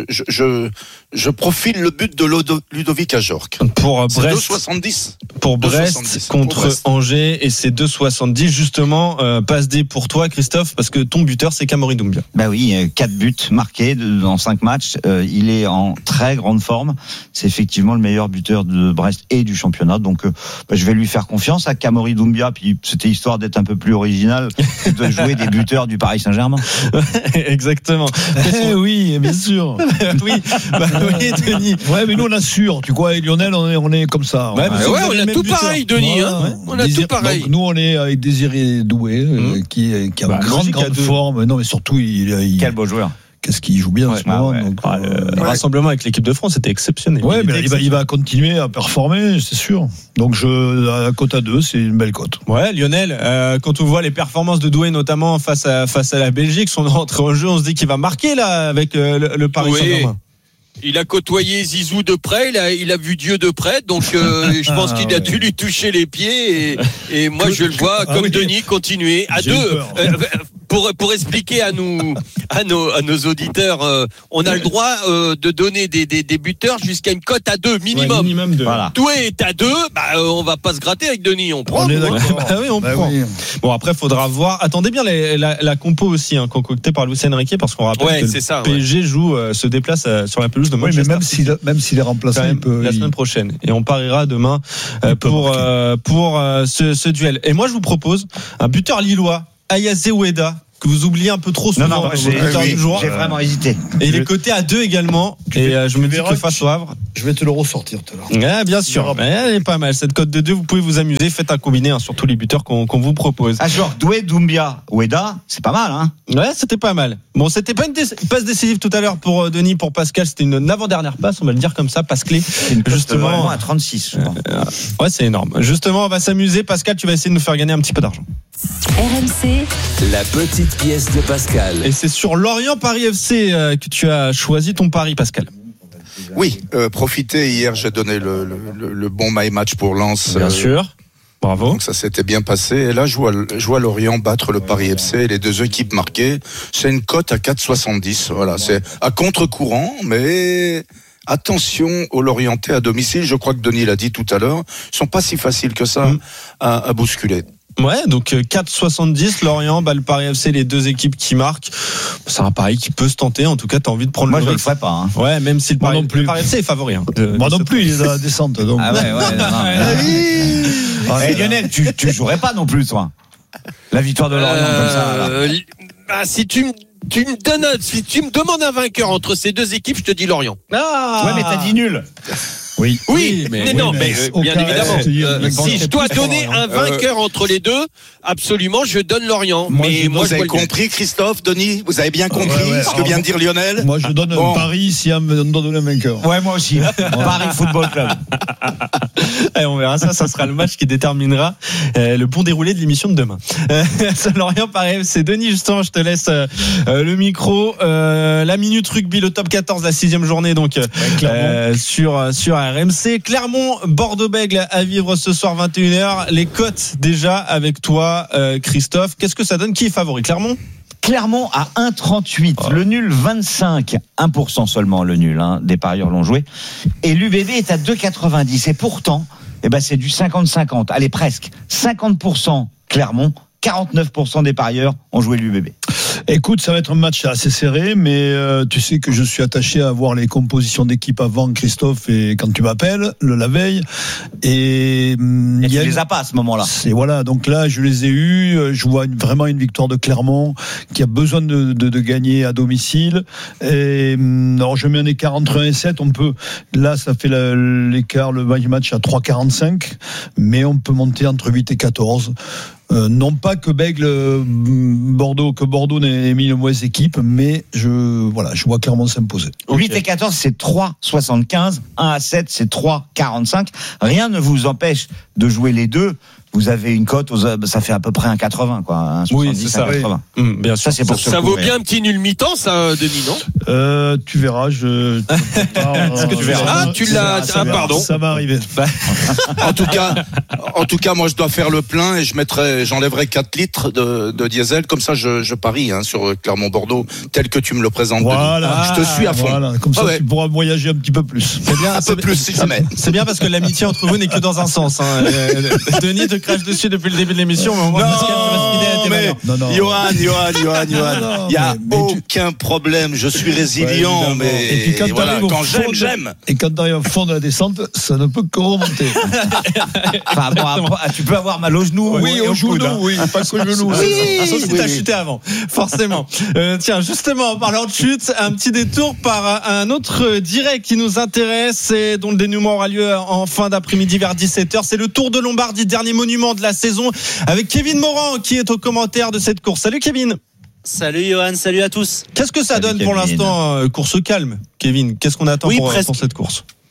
je profile le but de Ludovic Ajorc. Pour Brest, 2,70. Pour Brest contre Angers, et c'est 2,70 justement. Passe D pour toi, Christophe, parce que ton buteur c'est Kamori Doumbia. Bah oui, 4 buts marqués dans 5 matchs. Il est en très grande forme. C'est effectivement le meilleur buteur de Brest et du championnat. Donc, je vais lui faire confiance à Kamori Doumbia. Puis, c'était histoire d'être un peu plus original de jouer des buteurs du Paris Saint-Germain. Exactement. Oui, bien sûr. Oui, Denis. Ouais, mais nous, on assure. Tu vois, Lionel, on est comme ça. On a tout pareil, Denis. On a tout pareil. Donc, nous, on est avec Désiré Doué, qui a une grande forme. Non, mais surtout, quel beau joueur. Qu'est-ce qu'il joue bien en ce moment. Le rassemblement avec l'équipe de France était exceptionnel. Ouais, mais il va continuer à performer, c'est sûr. Donc à cote à 2, c'est une belle cote. Ouais, Lionel, quand on voit les performances de Doué, notamment face à la Belgique, son entrée en jeu, on se dit qu'il va marquer là avec le Paris Saint-Germain. Il a côtoyé Zizou de près, il a vu Dieu de près, donc je pense qu'il a dû lui toucher les pieds, et moi je le vois comme Denis continuer à 2. pour expliquer à nos auditeurs, on a le droit de donner des buteurs jusqu'à une cote à 2 minimum. Ouais, minimum 2. Voilà. Doué est à 2, on va pas se gratter avec Denis, on prend. On est d'accord. Oui, on prend. Oui. Bon, après, faudra voir. Attendez bien la compo aussi, concoctée par Luis Enrique, parce qu'on rappelle que le PSG se déplace sur la pelouse de Oui, Manchester. mais même s'il est remplacé, la semaine prochaine. Et on pariera demain pour ce duel. Et moi, je vous propose un buteur lillois, Ayaze Oueda, que vous oubliez un peu trop souvent. Non, j'ai vraiment hésité. Et il est coté à 2 également. Et je me dis que face au Havre, je vais te le ressortir tout à l'heure. Ouais, bien sûr. Elle est pas mal. Cette cote de 2, vous pouvez vous amuser. Faites un combiné sur tous les buteurs qu'on vous propose. Ah, genre Doué, Doumbia, Oueda, c'est pas mal, hein. Ouais, c'était pas mal. Bon, c'était pas une passe décisive tout à l'heure pour Denis, pour Pascal. C'était une avant-dernière passe, on va le dire comme ça, passe clé. Justement, à 36, je crois. Ouais, c'est énorme. Justement, on va s'amuser. Pascal, tu vas essayer de nous faire gagner un petit peu d'argent. RMC, la petite pièce de Pascal. Et c'est sur Lorient Paris FC que tu as choisi ton pari, Pascal. Oui, profitez. Hier, j'ai donné le bon my match pour Lens. Bien sûr. Bravo. Donc ça s'était bien passé. Et là, je vois Lorient battre le Paris FC. Les deux équipes marquées. C'est une cote à 4,70. Voilà, c'est à contre-courant, mais attention aux Lorientais à domicile. Je crois que Denis l'a dit tout à l'heure. Ils sont pas si faciles que ça à bousculer. Ouais, donc 4,70 Lorient, le Paris FC, les deux équipes qui marquent. C'est un pari qui peut se tenter. En tout cas, t'as envie de prendre le risque. Moi, je le ferais pas. Hein. Ouais, même si le Paris FC est favori. Moi non plus, il est dans la descente. Donc. Ah ouais. Lionel, tu jouerais pas non plus, toi. La victoire de Lorient comme ça. Si tu me demandes un vainqueur entre ces deux équipes, je te dis Lorient. Ouais, mais t'as dit nul. Oui, mais bien évidemment. Si je dois donner un vainqueur entre les deux, absolument, je donne Lorient. Vous avez compris, Christophe, Denis, vous avez bien compris ce que vient de dire Lionel. Moi, je donne un pari si on me donne un vainqueur. Ouais, moi aussi. Paris Football Club. Et on verra ça sera le match qui déterminera le bon déroulé de l'émission de demain. Lorient Paris, c'est Denis, justement, je te laisse le micro. La minute rugby, le top 14, la 6e journée, donc sur RMC. Clermont, Bordeaux-Bègles à vivre ce soir 21h. Les cotes déjà avec toi, Christophe. Qu'est-ce que ça donne? Qui est favori? Clermont à 1,38. Le nul 25. 1% seulement le nul. Des parieurs l'ont joué. Et l'UBB est à 2,90. Et pourtant, c'est du 50-50. Allez, presque. 50% Clermont. 49% des parieurs ont joué l'UBB. Écoute, ça va être un match assez serré, mais tu sais que je suis attaché à voir les compositions d'équipe avant, Christophe, et quand tu m'appelles, la veille. Et tu les as pas à ce moment-là. Et voilà, donc là, je les ai eus. Je vois vraiment une victoire de Clermont qui a besoin de gagner à domicile. Et alors, je mets un écart entre 1 et 7. On peut, là, ça fait l'écart, le match à 3,45, mais on peut monter entre 8 et 14. Non pas que Bordeaux n'ait mis une mauvaise équipe, mais je vois clairement s'imposer. 8 et 14, c'est 3,75. 1 à 7, c'est 3,45. Rien ne vous empêche de jouer les deux. Vous avez une cote, ça fait à peu près 1,80, quoi. 1,70, oui, c'est ça. 1,80. Bien sûr. Ça, c'est pour ça vaut bien un petit nul mi-temps, ça, Denis, non? Tu verras, Est-ce que tu verras? Tu l'as, pardon. Ça va arriver. En tout cas, moi, je dois faire le plein et j'enlèverai 4 litres de diesel. Comme ça, je parie, sur Clermont-Bordeaux, tel que tu me le présentes, Denis. Je te suis à fond. Voilà. Comme ça, tu pourras voyager un petit peu plus. C'est bien, un peu plus, si jamais. C'est bien parce que l'amitié entre vous n'est que dans un sens, Denis te crache dessus depuis le début de l'émission, mais au moins, Johan, il n'y a aucun problème, je suis résilient, mais et puis quand j'aime. Et quand tu arrives au fond de la descente, ça ne peut que remonter. Tu peux avoir mal au genou. Oui, au genou, oui, pas qu'au genou. Sauf si t'as chuté avant, forcément. Tiens, justement, en parlant de chute, un petit détour par un autre direct qui nous intéresse et dont le dénouement aura lieu en fin d'après-midi vers 17h. C'est le Tour de Lombardie, dernier monument de la saison, avec Kevin Morand qui est au commentaire de cette course. Salut Kevin. Salut Johan, salut à tous. Qu'est-ce que ça donne pour l'instant? Course calme, Kevin. Qu'est-ce qu'on attend pour cette course?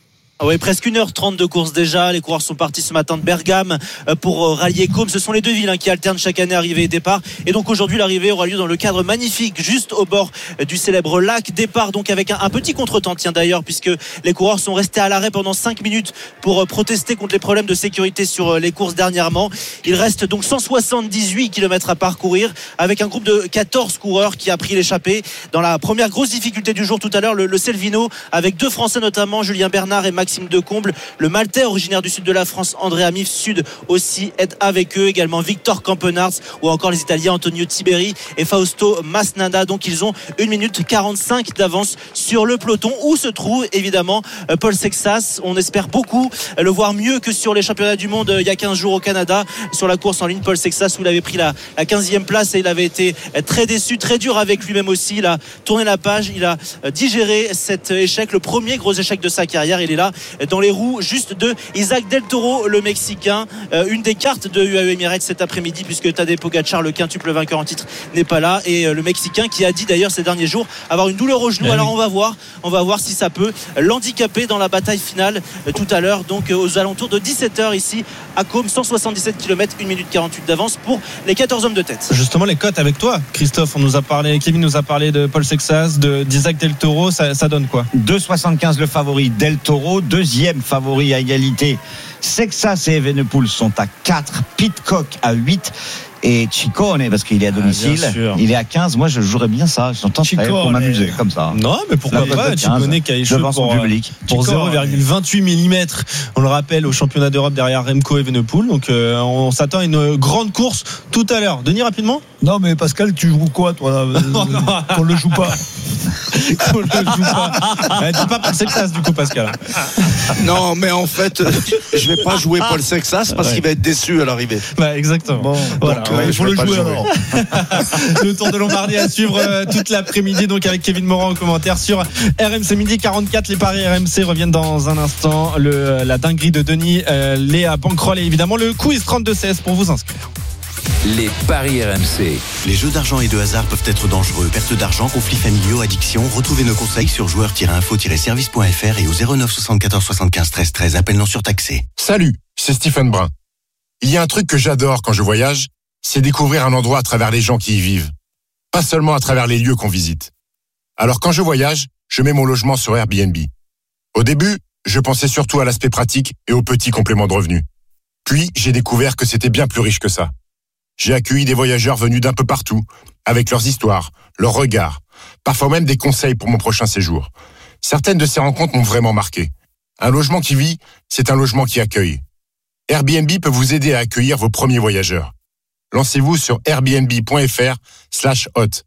Oui, presque 1h30 de course déjà. Les coureurs sont partis ce matin de Bergame pour rallier Côme. Ce sont les deux villes qui alternent chaque année arrivée et départ. Et donc aujourd'hui, l'arrivée aura lieu dans le cadre magnifique, juste au bord du célèbre lac. Départ donc avec un petit contretemps, tiens d'ailleurs, puisque les coureurs sont restés à l'arrêt pendant 5 minutes pour protester contre les problèmes de sécurité sur les courses dernièrement. Il reste donc 178 km à parcourir avec un groupe de 14 coureurs qui a pris l'échappée dans la première grosse difficulté du jour tout à l'heure, le Selvino, avec deux Français notamment, Julien Bernard et Maxime Decomble. Le Maltais originaire du sud de la France, André Amif Sud aussi est avec eux, également Victor Campenarts ou encore les Italiens Antonio Tiberi et Fausto Masnada. Donc ils ont 1 minute 45 d'avance sur le peloton où se trouve évidemment Paul Sexas. On espère beaucoup le voir mieux que sur les championnats du monde il y a 15 jours au Canada sur la course en ligne. Paul Sexas où il avait pris la 15e place et il avait été très déçu, très dur avec lui-même aussi. Il a tourné la page, il a digéré cet échec, le premier gros échec de sa carrière. Il est là dans les roues juste de Isaac Del Toro, le Mexicain, une des cartes de UAE Emirates cet après-midi, puisque Tadej Pogacar, le quintuple vainqueur en titre, n'est pas là, et le Mexicain qui a dit d'ailleurs ces derniers jours avoir une douleur au genou. Alors on va voir si ça peut l'handicaper dans la bataille finale tout à l'heure, donc aux alentours de 17h ici à Côme. 177 km, 1 minute 48 d'avance pour les 14 hommes de tête. Justement, les cotes avec toi, Christophe, Kevin nous a parlé de Paul Sexas, d'Isaac Del Toro, ça donne quoi? 2,75 le favori Del Toro, deuxième favori à égalité. Sexas et Evenepoel sont à 4, Pidcock à 8 et Ciccone, parce qu'il est à domicile, il est à 15. Moi je jouerais bien ça, j'entends pour m'amuser comme ça. Non mais pourquoi pas, Ciccone qui a échoué pour 0,28 mm, on le rappelle, au championnat d'Europe derrière Remco Evenepoel. Donc on s'attend à une grande course tout à l'heure. Denis, rapidement. Non mais Pascal, tu joues quoi toi qu'on le joue pas? Qu'on le joue pas. Dis pas Paul Sexas du coup, Pascal. Non mais en fait je vais pas jouer Paul Sexas parce qu'il va être déçu à l'arrivée. Exactement. Bon, voilà. Donc, il faut le jouer alors. Le Tour de Lombardie à suivre toute l'après-midi, donc avec Kevin Morin en commentaire sur RMC Midi 44. Les paris RMC reviennent dans un instant. La dinguerie de Denis, Léa Bankroll et évidemment le quiz 32-16 pour vous inscrire. Les paris RMC. Les jeux d'argent et de hasard peuvent être dangereux. Perte d'argent, conflits familiaux, addiction. Retrouvez nos conseils sur joueurs-info-service.fr et au 09 74 75 13 13. Appel non surtaxé. Salut, c'est Stephen Brun. Il y a un truc que j'adore quand je voyage, c'est découvrir un endroit à travers les gens qui y vivent. Pas seulement à travers les lieux qu'on visite. Alors quand je voyage, je mets mon logement sur Airbnb. Au début, je pensais surtout à l'aspect pratique et aux petits compléments de revenus. Puis, j'ai découvert que c'était bien plus riche que ça. J'ai accueilli des voyageurs venus d'un peu partout, avec leurs histoires, leurs regards, parfois même des conseils pour mon prochain séjour. Certaines de ces rencontres m'ont vraiment marqué. Un logement qui vit, c'est un logement qui accueille. Airbnb peut vous aider à accueillir vos premiers voyageurs. Lancez-vous sur airbnb.fr/hôte.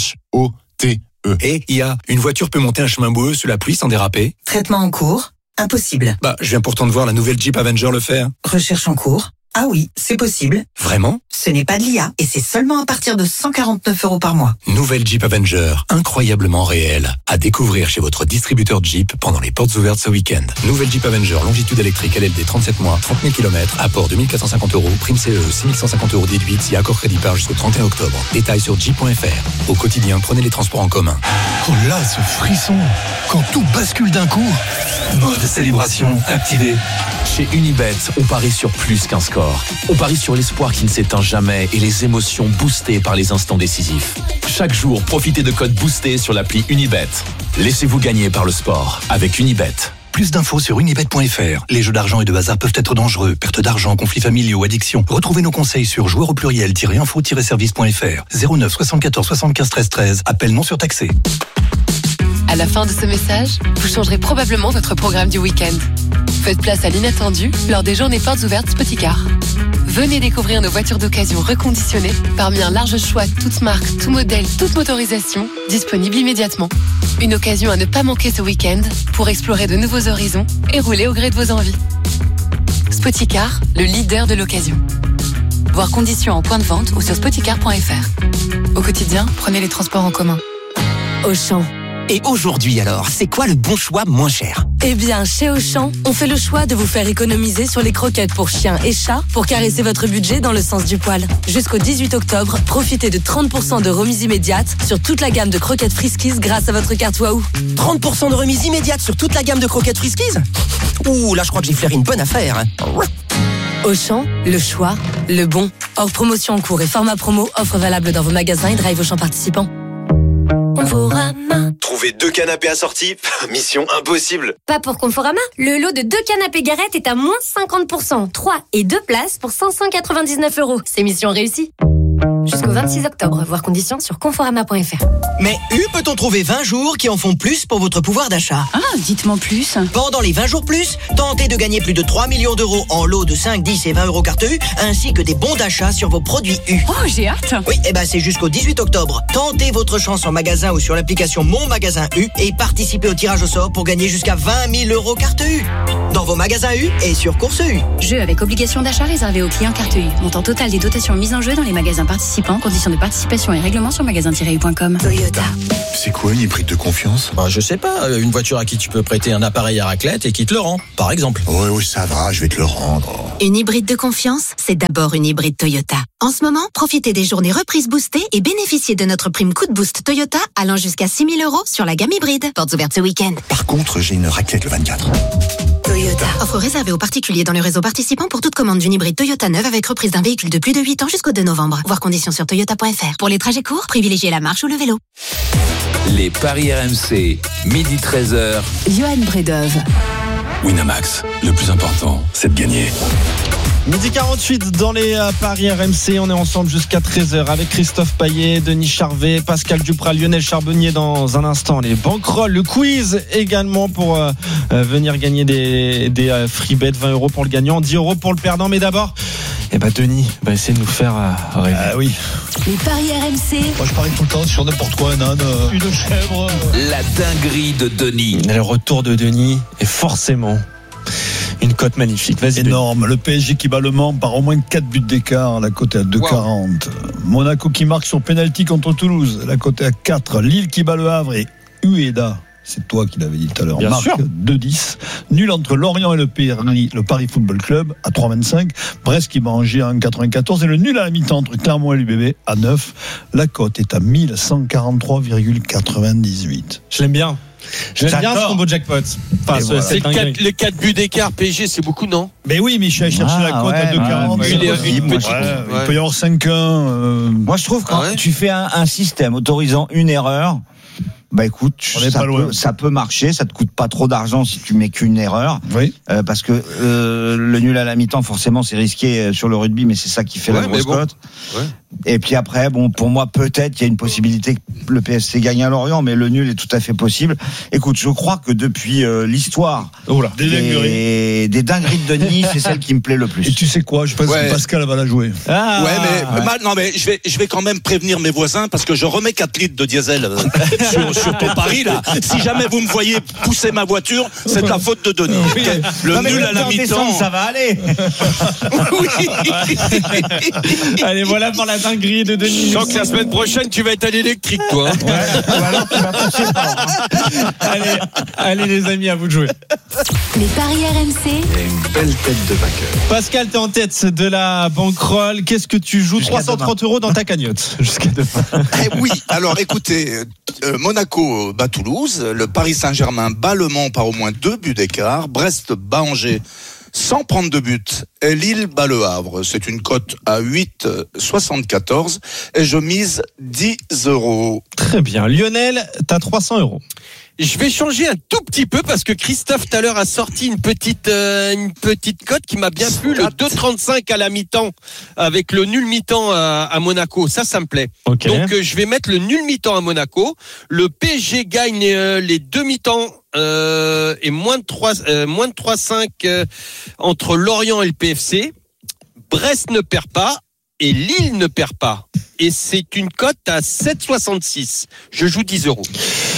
H-O-T-E. Et une voiture peut monter un chemin boueux sous la pluie sans déraper. Traitement en cours? Impossible. Je viens pourtant de voir la nouvelle Jeep Avenger le faire. Recherche en cours? Ah oui, c'est possible. Vraiment? Ce n'est pas de l'IA et c'est seulement à partir de 149 € par mois. Nouvelle Jeep Avenger, incroyablement réelle. À découvrir chez votre distributeur Jeep pendant les portes ouvertes ce week-end. Nouvelle Jeep Avenger, longitude électrique LLD 37 mois, 30 000 km, apport 2450 €, prime CE, 6150 € déduite si accord crédit par jusqu'au 31 octobre. Détails sur jeep.fr. Au quotidien, prenez les transports en commun. Oh là, ce frisson, quand tout bascule d'un coup. Mode célébration activé. Chez Unibet, on parie sur plus qu'un score. On parie sur l'espoir qui ne s'éteint jamais et les émotions boostées par les instants décisifs. Chaque jour, profitez de codes boostés sur l'appli Unibet. Laissez-vous gagner par le sport avec Unibet. Plus d'infos sur unibet.fr. Les jeux d'argent et de hasard peuvent être dangereux. Perte d'argent, conflits familiaux, addiction. Retrouvez nos conseils sur joueurs-info-service.fr. 09 74 75 13 13. Appel non surtaxé. À la fin de ce message, vous changerez probablement votre programme du week-end. Faites place à l'inattendu lors des journées portes ouvertes Spoticar. Venez découvrir nos voitures d'occasion reconditionnées parmi un large choix toutes marques, tout modèle, toute motorisation, disponible immédiatement. Une occasion à ne pas manquer ce week-end pour explorer de nouveaux horizons et rouler au gré de vos envies. Spoticar, le leader de l'occasion. Voir conditions en point de vente ou sur spoticar.fr. Au quotidien, prenez les transports en commun. Auchan. Et aujourd'hui alors, c'est quoi le bon choix moins cher ? Eh bien, chez Auchan, on fait le choix de vous faire économiser sur les croquettes pour chiens et chats pour caresser votre budget dans le sens du poil. Jusqu'au 18 octobre, profitez de 30% de remise immédiate sur toute la gamme de croquettes Friskies grâce à votre carte Waouh. 30% de remise immédiate sur toute la gamme de croquettes Friskies ? Ouh, là je crois que j'ai flairé une bonne affaire. Auchan, le choix, le bon. Hors promotion en cours et format promo, offre valable dans vos magasins et drive Auchan participants. Conforama. Trouver 2 canapés assortis, mission impossible. Pas pour Conforama. Le lot de 2 canapés Garrett est à moins 50%. 3 et 2 places pour 599 €. C'est mission réussie. Jusqu'au 26 octobre, voir conditions sur conforama.fr. Mais peut-on trouver 20 jours qui en font plus pour votre pouvoir d'achat ? Ah, dites-moi plus. Pendant les 20 jours plus, tentez de gagner plus de 3 millions d'euros en lots de 5, 10 et 20 € carte U, ainsi que des bons d'achat sur vos produits U. Oh, j'ai hâte. Oui, c'est jusqu'au 18 octobre. Tentez votre chance en magasin ou sur l'application Mon Magasin U et participez au tirage au sort pour gagner jusqu'à 20 000 € carte U. Dans vos magasins U et sur Course U. Jeu avec obligation d'achat réservé aux clients carte U. Montant total des dotations mises en jeu dans les magasins participants. Conditions de participation et règlements sur magasin-u.com. Toyota. C'est quoi une hybride de confiance ? Je sais pas, une voiture à qui tu peux prêter un appareil à raclette et qui te le rend, par exemple. Oui, ça va, je vais te le rendre. Une hybride de confiance, c'est d'abord une hybride Toyota. En ce moment, profitez des journées reprises boostées et bénéficiez de notre prime coup de boost Toyota allant jusqu'à 6 000 € sur la gamme hybride. Portes ouvertes ce week-end. Par contre, j'ai une raclette le 24. Toyota. Offre réservée aux particuliers dans le réseau participant pour toute commande d'une hybride Toyota neuve avec reprise d'un véhicule de plus de 8 ans jusqu'au 2 novembre. Voir conditions sur toyota.fr. Pour les trajets courts, privilégiez la marche ou le vélo. Les paris RMC, midi 13h. Johan Bredov. Winamax, le plus important, c'est de gagner. Midi 48 dans les paris RMC, on est ensemble jusqu'à 13h avec Christophe Payet, Denis Charvet, Pascal Duprat, Lionel Charbonnier dans un instant. Les banquerolles, le quiz également pour venir gagner des free bets, 20 € pour le gagnant, 10 € pour le perdant. Mais d'abord, Denis va essayer de nous faire rêver. Ah oui. Les paris RMC. Moi je parie tout le temps sur n'importe quoi, un âne, une chèvre. La dinguerie de Denis. Le retour de Denis est forcément une cote magnifique. Vas-y. Énorme. Le PSG qui bat le Mans par au moins 4 buts d'écart. La cote est à 2,40. Monaco qui marque sur penalty contre Toulouse. La cote est à 4. Lille qui bat le Havre et Ueda. C'est toi qui l'avais dit tout à l'heure. Bien marque sûr. 2,10. Nul entre Lorient et le Paris Football Club à 3,25. Brest qui bat Angers à 1,94. Et le nul à la mi-temps entre Clermont et l'UBB à 9. La cote est à 1143,98. Je l'aime bien. J'aime bien ce combo jackpot. Enfin, voilà. C'est les 4 buts d'écart PSG, c'est beaucoup, non? Mais oui, mais je suis allé chercher la cote à 2,40. Il peut y avoir 5-1. Moi, je trouve que quand tu fais un système autorisant une erreur, écoute, ça peut marcher, ça te coûte pas trop d'argent si tu mets qu'une erreur. Oui. Parce que le nul à la mi-temps, forcément, c'est risqué sur le rugby, mais c'est ça qui fait la grosse cote. Ouais. Et puis après, pour moi, peut-être qu'il y a une possibilité que le PSC gagne à Lorient, mais le nul est tout à fait possible. Écoute, je crois que depuis l'histoire des dingueries de Denis, c'est celle qui me plaît le plus. Et tu sais quoi, je pense que Pascal va la jouer. Mais je vais quand même prévenir mes voisins parce que je remets 4 litres de diesel sur ton pari là. Si jamais vous me voyez pousser ma voiture, c'est de la faute de Denis. Oui. Le nul à la mi-temps, ça va aller. Allez, voilà pour la dinguerie de Denis. Je sens que la semaine prochaine, tu vas être à l'électrique, toi. Allez, les amis, à vous de jouer. Les paris RMC. Il y a une belle tête de vainqueur. Pascal, t'es en tête de la banquerolle. Qu'est-ce que tu joues? 330 € dans ta cagnotte. Jusqu'à demain. Oui, alors écoutez, Monaco bat Toulouse, le Paris Saint-Germain bat Le Mans par au moins 2 buts d'écart, Brest bat Angers sans prendre de but, et Lille bat le Havre. C'est une cote à 8,74 et je mise 10 €. Très bien. Lionel, t'as 300 €. Je vais changer un tout petit peu parce que Christophe tout à l'heure a sorti une petite cote qui m'a bien plu, le 2,35 à la mi-temps avec le nul mi-temps à Monaco. Ça me plaît. Okay. Donc je vais mettre le nul mi-temps à Monaco. Le PSG gagne les 2 mi-temps et moins de 3,5 entre Lorient et le PFC. Brest ne perd pas et Lille ne perd pas. Et c'est une cote à 7,66. Je joue 10 €.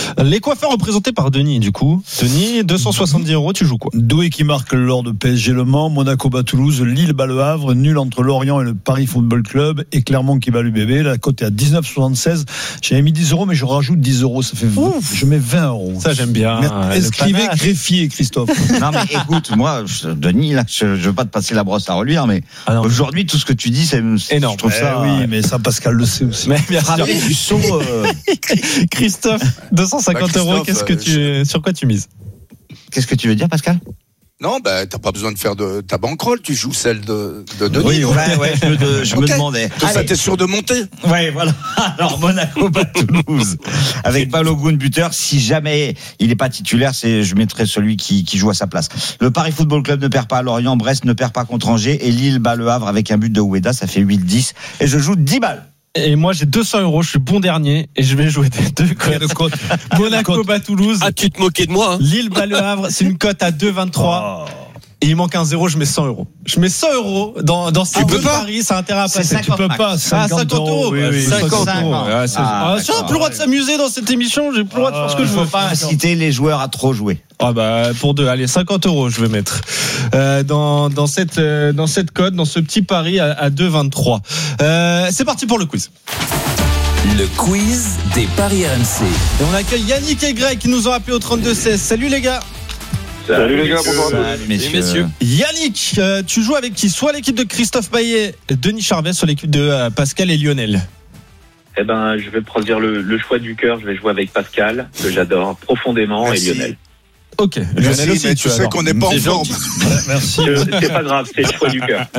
Les coiffeurs représentés par Denis, du coup. Denis, 270 €, tu joues quoi? Doué qui marque lors de PSG Le Mans, Monaco bat Toulouse, Lille bat Le Havre, nul entre Lorient et le Paris Football Club, et Clermont qui bat l'UBB. La cote est à 19,76. J'avais mis 10 €, mais je rajoute 10 €. Ça fait 20. Je mets 20 €. Ça, j'aime bien. Inscrivez greffier, Christophe. Non, mais écoute, moi, Denis, là, je veux pas te passer la brosse à reluire, mais aujourd'hui, tout ce que tu dis, c'est énorme. Je trouve ça. Oui, mais ça, Pascal le sait aussi. Mais bien sûr. Du saut, Christophe, 250 €, sur quoi tu mises? Qu'est-ce que tu veux dire, Pascal? Non, t'as pas besoin de faire de ta bankroll, tu joues celle de Denis. Oui, ouais, je me demandais. Tout ça, t'es sûr de monter? Ouais, voilà. Alors, Monaco bat Toulouse. Avec Balogun buteur. Si jamais il n'est pas titulaire, je mettrai celui qui joue à sa place. Le Paris Football Club ne perd pas à Lorient, Brest ne perd pas contre Angers, et Lille bat Le Havre avec un but de Oueda, ça fait 8-10. Et je joue 10 balles. Et moi j'ai 200 €, je suis bon dernier et je vais jouer des deux cotes. Monaco bat Toulouse. Ah, tu te moquais de moi, hein. Lille bat Le Havre, c'est une cote à 2,23. Et il manque 1 €, je mets 100 €. Je mets 100 € dans ces deux paris, ça a intérêt à passer. Tu peux pas, 50 €. Oui, 50 €. J'ai plus le droit de s'amuser dans cette émission, j'ai plus le droit de faire ce que je veux. Faut pas inciter les joueurs à trop jouer. Ah bah pour deux, allez 50 € je vais mettre dans cette cote, dans ce petit pari à 2,23. C'est parti pour le quiz. Le quiz des paris RMC. Et on accueille Yannick et Greg qui nous ont appelé au 32-16. Salut les gars. Salut les gars, bonjour. Salut messieurs. Yannick, tu joues avec qui? Soit l'équipe de Christophe Payet, Denis Charvet, soit l'équipe de Pascal et Lionel. Eh ben, je vais prendre le choix du cœur. Je vais jouer avec Pascal, que j'adore profondément, Merci. et Lionel. Ok. Merci, Lionel aussi, mais tu sais qu'on n'est pas en forme. Merci. C'est pas grave, c'est le choix du cœur.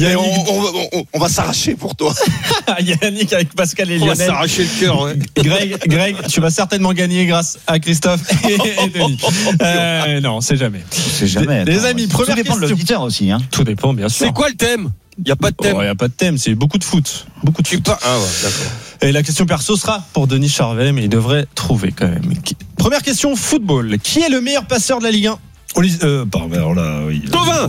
On va s'arracher pour toi. Yannick avec Pascal et On va Lionel. s'arracher le cœur, ouais. Greg, tu vas certainement gagner grâce à Christophe et Denis. Non, c'est jamais. C'est jamais. Les amis, première Tout dépend de question. l'auditeur aussi, hein. Tout dépend, bien sûr. C'est quoi le thème? Il n'y a pas de thème. Il n'y a pas de thème, c'est beaucoup de foot. Beaucoup de foot. Ah ouais, d'accord. Et la question perso sera pour Denis Charvet, mais il devrait trouver quand même. Première question, football. Qui est le meilleur passeur de la Ligue 1? Alors là, oui. Thauvin.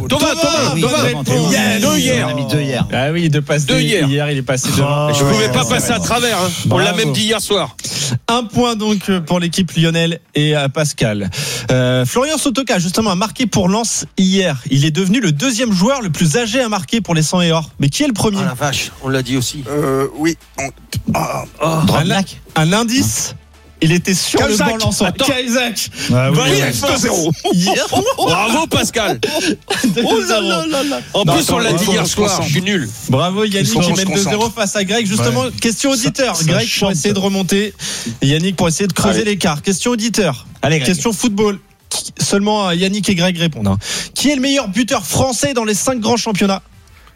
Hier. On a mis 2 hier. Ah oui, 2 passes hier, il est passé devant. Je pouvais pas passer à travers, hein. On l'a même dit hier soir. 1 point donc pour l'équipe Lionel et Pascal. Florian Sotoka justement a marqué pour Lens hier. Il est devenu le 2e joueur le plus âgé à marquer pour les 100 et or. Mais qui est le premier? Ah la vache, on l'a dit aussi. Oui. Un indice. Il était sur Cahuzac. le banc lensois. Cahuzac. Ah, oui. 2-0. Bravo Pascal. En plus on l'a dit hier soir, je suis nul. Bravo Yannick qui mène 2-0 concentre. face à Greg. Justement, question auditeur. Ça Greg pour chante. essayer de remonter. Et Yannick pour essayer de creuser l'écart. Question auditeur. Allez, Greg. Question football. Seulement Yannick et Greg répondent. Hein. Qui est le meilleur buteur français dans les 5 grands championnats?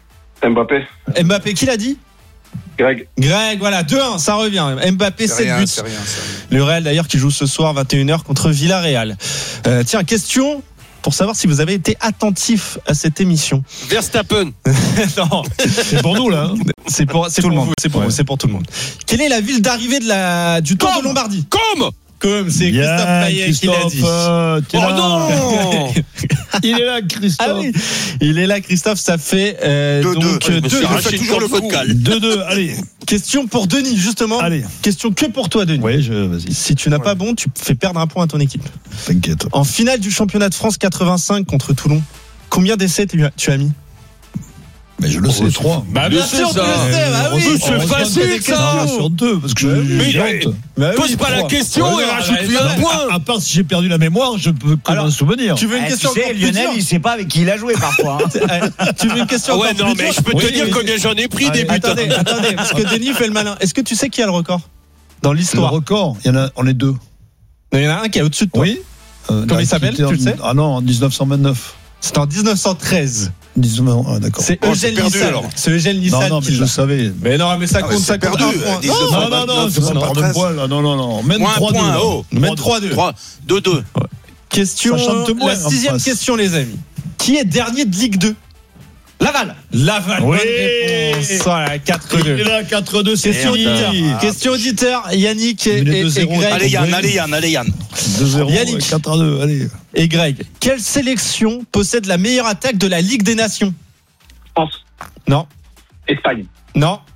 Mbappé, qui l'a dit? Greg, voilà, 2-1, ça revient. Mbappé, 7 buts. C'est rien. Le Real d'ailleurs qui joue ce soir 21h contre Villarreal. Tiens, question pour savoir si vous avez été attentif à cette émission. Verstappen. Non, C'est pour nous, là. c'est pour tout le monde. C'est pour tout le monde. Quelle est la ville d'arrivée du Tour de Lombardie? Comme c'est Christophe Payet qui l'a dit. Oh non. Il est là, Christophe. Ah oui, il est là, Christophe. Ça fait 2-2. donc Je me suis 2-2. arraché toujours le le coup. vocal. 2-2, allez. Question pour Denis, justement. Allez. Question que pour toi, Denis. Oui, vas-y. Si tu n'as pas bon, tu fais perdre un point à ton équipe. T'inquiète. En finale du championnat de France 85 contre Toulon, combien d'essais tu as mis? Mais je le sais, 3. Bah bien sûr, tu le sais, bah oui. C'est facile ça. Sur 2, parce que Pose pas la question et rajoute-lui un point. À part si j'ai perdu la mémoire, je peux que m'en souvenir. Tu veux une question tu sais, encore plus Lionel, dure? il sait pas avec qui il a joué parfois. Hein. Tu veux une question Ah ouais, encore non, plus mais dure? je peux te Oui, dire oui. combien j'en ai pris des buts. Attendez, parce que Denis fait le malin. Est-ce que tu sais qui a le record dans Le l'histoire? record, on est 2. Il y en a un qui est au-dessus de toi. Oui. Comment il s'appelle, tu le sais? Ah non, en 1929. C'était en 1913. 19... Ah, d'accord. C'est Oh, Eugène c'est perdu, Nissan. alors. C'est Eugène Nissan Non, mais qui je l'a. le savais. Mais non, mais ça compte, ça c'est compte. perdu. Un point. 1929, Non, c'est pas par de poil. Non. Même Moins un 3-2. point, là. oh. Même 3-2. 2-2. Question, Ça chante moins la en 6e face. question, les amis. Qui est dernier de Ligue 2? Laval. Bonne réponse. Voilà, 4-2. Il est là, 4-2, c'est Question fini. auditeur. Question auditeur, Yannick et Il est 2-0. Greg. Allez Yann. 2-0, Yannick. 4-2, allez. Et Greg, quelle sélection possède la meilleure attaque de la Ligue des Nations? France. Non. Espagne. Non.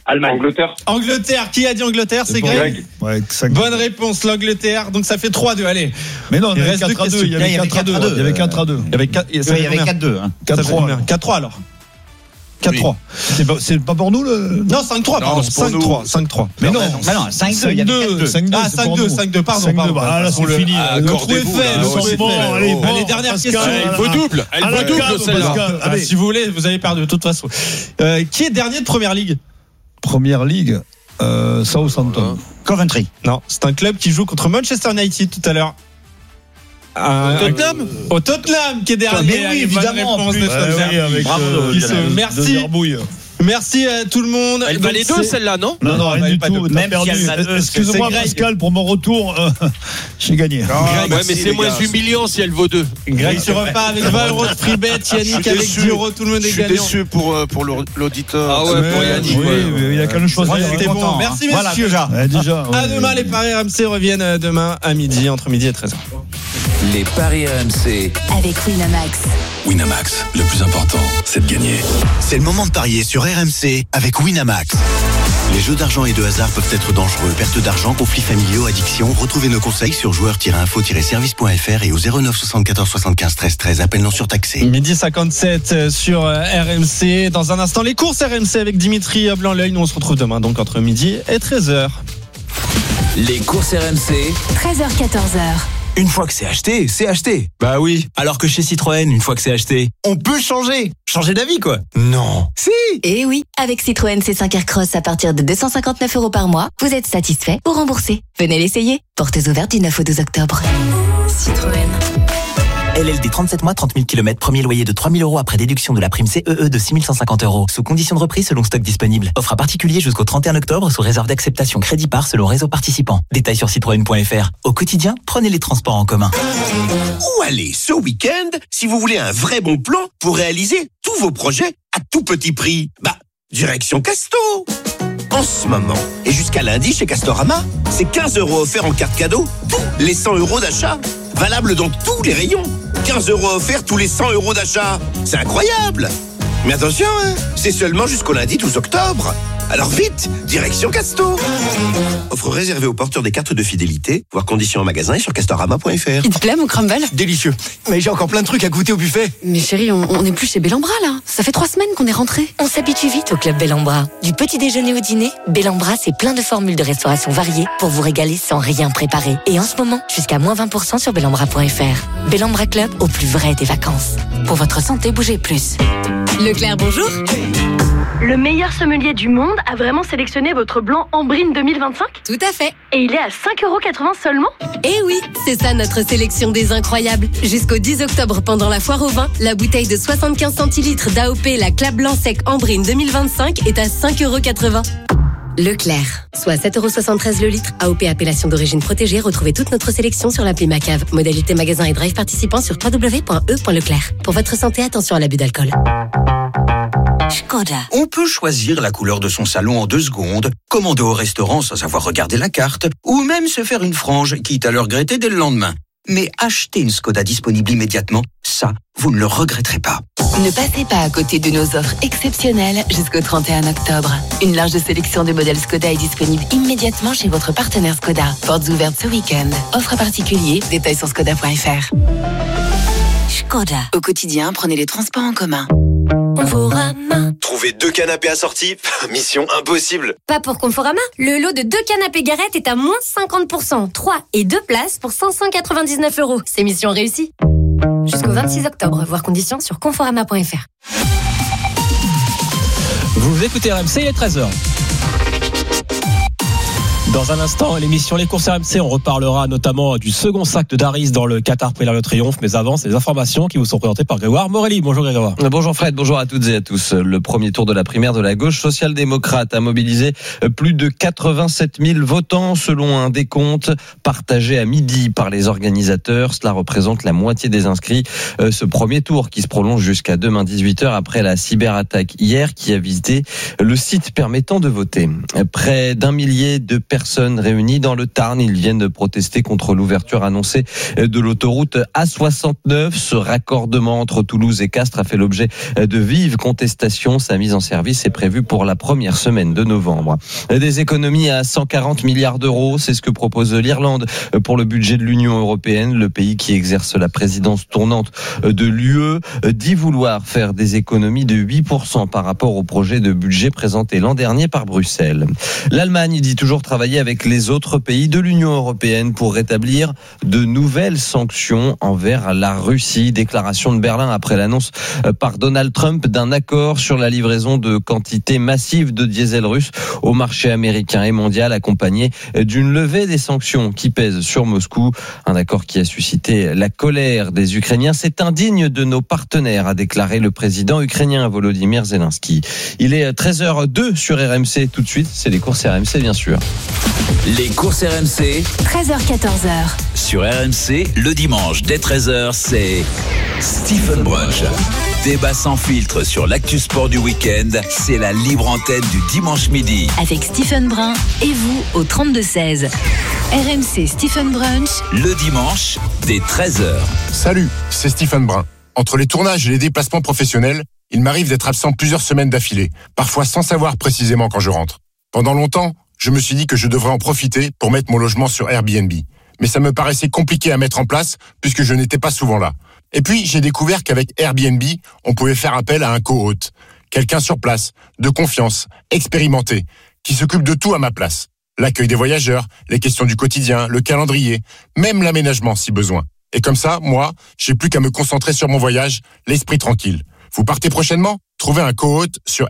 Allemagne. Angleterre. Qui a dit Angleterre? C'est Greg. Ouais, Bonne réponse, l'Angleterre. Donc ça fait 3-2. Allez. Mais non, il reste 4-2. Il y avait 4-2. Il y avait 4-2. Il y avait 4-2. 4-3. 4-3 alors. 4-3. C'est pas pour nous le. Non, 5-3, pardon. 5-3. Mais non, 5-2. 5-2, pardon. Ah, là, c'est fini. Le trou est fait. Allez, dernière question. Elle vaut double. Elle vaut double, celle-là. Si vous voulez, vous avez perdu de toute façon. Qui est dernier de Première Ligue? Première Ligue, Southampton. Coventry. Non, c'est un club qui joue contre Manchester United tout à l'heure. Au Tottenham qui est dernier. Mais oui, évidemment. Merci. Merci à tout le monde. Elle valait 2 celle-là, non? Non, rien du tout. Même si elle a 2. Excuse-moi Pascal, pour mon retour, j'ai gagné. Ouais, mais c'est moins humiliant si elle vaut 2. Greg, tu repars avec 20 euros de free bet. Yannick avec 10 euros, tout le monde est gagnant. Je suis déçu pour l'auditeur. Ah ouais, pour Yannick. Oui, il a qu'à le choisir. C'était bon. Merci messieurs. Déjà. À demain, les paris RMC reviennent demain à midi, entre midi et 13h. Les paris RMC avec Winamax. Winamax, le plus important, c'est de gagner. C'est le moment de parier sur RMC avec Winamax. Les jeux d'argent et de hasard peuvent être dangereux. Perte d'argent, conflits familiaux, addiction. Retrouvez nos conseils sur joueurs-info-service.fr et au 09 74 75 13 13. Appel non surtaxé. Midi 57 sur RMC. Dans un instant, les courses RMC avec Dimitri Blanc-L'œil. Nous, on se retrouve demain, donc entre midi et 13h. Les courses RMC 13h, 14h. Une fois que c'est acheté, c'est acheté. Bah oui. Alors que chez Citroën, une fois que c'est acheté, on peut changer. Changer d'avis, quoi. Non. Si. Et oui, avec Citroën C5 Aircross à partir de 259 € par mois, vous êtes satisfait ou remboursé. Venez l'essayer. Portes ouvertes du 9 au 12 octobre. Citroën. LLD 37 mois, 30 000 km, premier loyer de 3 000 € après déduction de la prime CEE de 6 150 €. Sous condition de reprise selon stock disponible. Offre à particulier jusqu'au 31 octobre sous réserve d'acceptation crédit par selon réseau participant. Détails sur citroën.fr. Au quotidien, prenez les transports en commun. Où aller ce week-end si vous voulez un vrai bon plan pour réaliser tous vos projets à tout petit prix? Direction Casto. En ce moment, et jusqu'à lundi chez Castorama, c'est 15 € offerts en carte cadeau, tous les 100 € d'achat. Valable dans tous les rayons. 15 € offerts tous les 100 € d'achat. C'est incroyable. Mais attention, c'est seulement jusqu'au lundi 12 octobre. Alors vite, direction Casto. Offre réservée aux porteurs des cartes de fidélité. Voir conditions en magasin et sur castorama.fr. Il te plaît mon crumble? Délicieux. Mais j'ai encore plein de trucs à goûter au buffet. Mais chérie, on n'est plus chez Bellambra là. Ça fait 3 semaines qu'on est rentrés. On s'habitue vite au club Bellambra. Du petit déjeuner au dîner, Bellambra c'est plein de formules de restauration variées pour vous régaler sans rien préparer. Et en ce moment, jusqu'à moins 20% sur bellambra.fr. Bellambra Club au plus vrai des vacances. Pour votre santé, bougez plus. Leclerc, bonjour. Le meilleur sommelier du monde a vraiment sélectionné votre blanc Ambrine 2025 ? Tout à fait. Et il est à 5,80 € seulement ? Eh oui, c'est ça notre sélection des incroyables. Jusqu'au 10 octobre pendant la foire au vin, la bouteille de 75 centilitres d'AOP, la Clap Blanc Sec Ambrine 2025 est à 5,80 €. Leclerc, soit 7,73 € le litre, AOP appellation d'origine protégée. Retrouvez toute notre sélection sur l'appli Macave. Modalité magasin et drive participant sur www.e.leclerc. Pour votre santé, attention à l'abus d'alcool. Škoda. On peut choisir la couleur de son salon en 2 secondes, commander au restaurant sans savoir regarder la carte, ou même se faire une frange, quitte à le regretter dès le lendemain. Mais acheter une Škoda disponible immédiatement, ça, vous ne le regretterez pas. Ne passez pas à côté de nos offres exceptionnelles jusqu'au 31 octobre. Une large sélection de modèles Škoda est disponible immédiatement chez votre partenaire Škoda. Portes ouvertes ce week-end. Offre particulier, détails sur škoda.fr. Škoda. Au quotidien, prenez les transports en commun. Conforama. Trouver 2 canapés assortis, mission impossible. Pas pour Conforama. Le lot de 2 canapés Garrett est à moins 50%. 3 et 2 places pour 599 €. C'est mission réussie. Jusqu'au 26 octobre. Voir conditions sur conforama.fr. Vous écoutez RMC, il est 13h. Dans un instant, l'émission Les courses RMC, on reparlera notamment du second sac de Daris dans le Qatar Prix l'Arc de Triomphe. Mais avant, c'est les informations qui vous sont présentées par Grégoire Morelli. Bonjour Grégoire. Bonjour Fred, bonjour à toutes et à tous. Le premier tour de la primaire de la gauche social-démocrate a mobilisé plus de 87 000 votants selon un décompte partagé à midi par les organisateurs. Cela représente la moitié des inscrits. Ce premier tour qui se prolonge jusqu'à demain 18h après la cyberattaque hier qui a visité le site permettant de voter. Près d'1 millier de personnes personnes réunies dans le Tarn. Ils viennent de protester contre l'ouverture annoncée de l'autoroute A69. Ce raccordement entre Toulouse et Castres a fait l'objet de vives contestations. Sa mise en service est prévue pour la première semaine de novembre. Des économies à 140 milliards d'euros, c'est ce que propose l'Irlande pour le budget de l'Union européenne. Le pays qui exerce la présidence tournante de l'UE dit vouloir faire des économies de 8% par rapport au projet de budget présenté l'an dernier par Bruxelles. L'Allemagne dit toujours travailler avec les autres pays de l'Union européenne pour rétablir de nouvelles sanctions envers la Russie. Déclaration de Berlin après l'annonce par Donald Trump d'un accord sur la livraison de quantités massives de diesel russe au marché américain et mondial, accompagné d'une levée des sanctions qui pèsent sur Moscou. Un accord qui a suscité la colère des Ukrainiens. C'est indigne de nos partenaires, a déclaré le président ukrainien Volodymyr Zelensky. Il est 13h02 sur RMC. Tout de suite, c'est les courses RMC, bien sûr. Les courses RMC, 13h-14h. sur RMC, le dimanche dès 13h, c'est Stephen Brunch. Débat sans filtre sur l'actu sport du week-end, c'est la libre antenne du dimanche midi. Avec Stephen Brun et vous au 32-16. RMC Stephen Brunch. Le dimanche dès 13h. Salut, c'est Stephen Brun. Entre les tournages et les déplacements professionnels, il m'arrive d'être absent plusieurs semaines d'affilée, parfois sans savoir précisément quand je rentre. Pendant longtemps, je me suis dit que je devrais en profiter pour mettre mon logement sur Airbnb. Mais ça me paraissait compliqué à mettre en place puisque je n'étais pas souvent là. Et puis, j'ai découvert qu'avec Airbnb, on pouvait faire appel à un co-hôte. Quelqu'un sur place, de confiance, expérimenté, qui s'occupe de tout à ma place. L'accueil des voyageurs, les questions du quotidien, le calendrier, même l'aménagement si besoin. Et comme ça, moi, j'ai plus qu'à me concentrer sur mon voyage, l'esprit tranquille. Vous partez prochainement ? Trouvez un co-hôte sur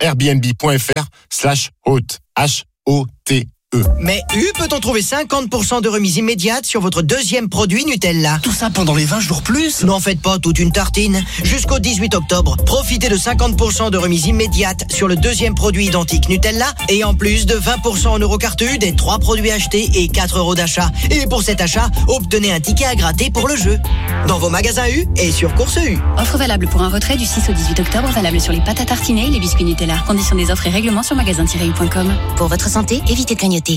airbnb.fr/hôte. H-O-T-E. Mais peut-on trouver 50% de remise immédiate sur votre deuxième produit Nutella? Tout ça pendant les 20 jours plus? N'en faites pas toute une tartine. Jusqu'au 18 octobre, profitez de 50% de remise immédiate sur le deuxième produit identique Nutella et en plus de 20% en Eurocartu des 3 produits achetés et 4 € d'achat. Et pour cet achat, obtenez un ticket à gratter pour le jeu. Dans vos magasins U et sur Course U. Offre valable pour un retrait du 6 au 18 octobre, valable sur les pâtes à tartiner et les biscuits Nutella. Conditions des offres et règlements sur magasin-u.com. Pour votre santé, évitez de grignoter.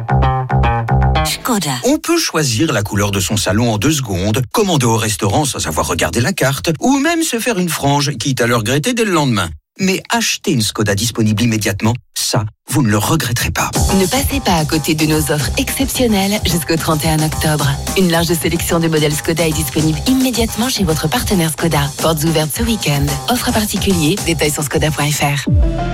Škoda. On peut choisir la couleur de son salon en 2 secondes, commander au restaurant sans avoir regardé la carte, ou même se faire une frange, quitte à le regretter dès le lendemain. Mais acheter une Škoda disponible immédiatement, ça, vous ne le regretterez pas. Ne passez pas à côté de nos offres exceptionnelles jusqu'au 31 octobre. Une large sélection de modèles Škoda est disponible immédiatement chez votre partenaire Škoda. Portes ouvertes ce week-end. Offre à particulier, détails sur škoda.fr.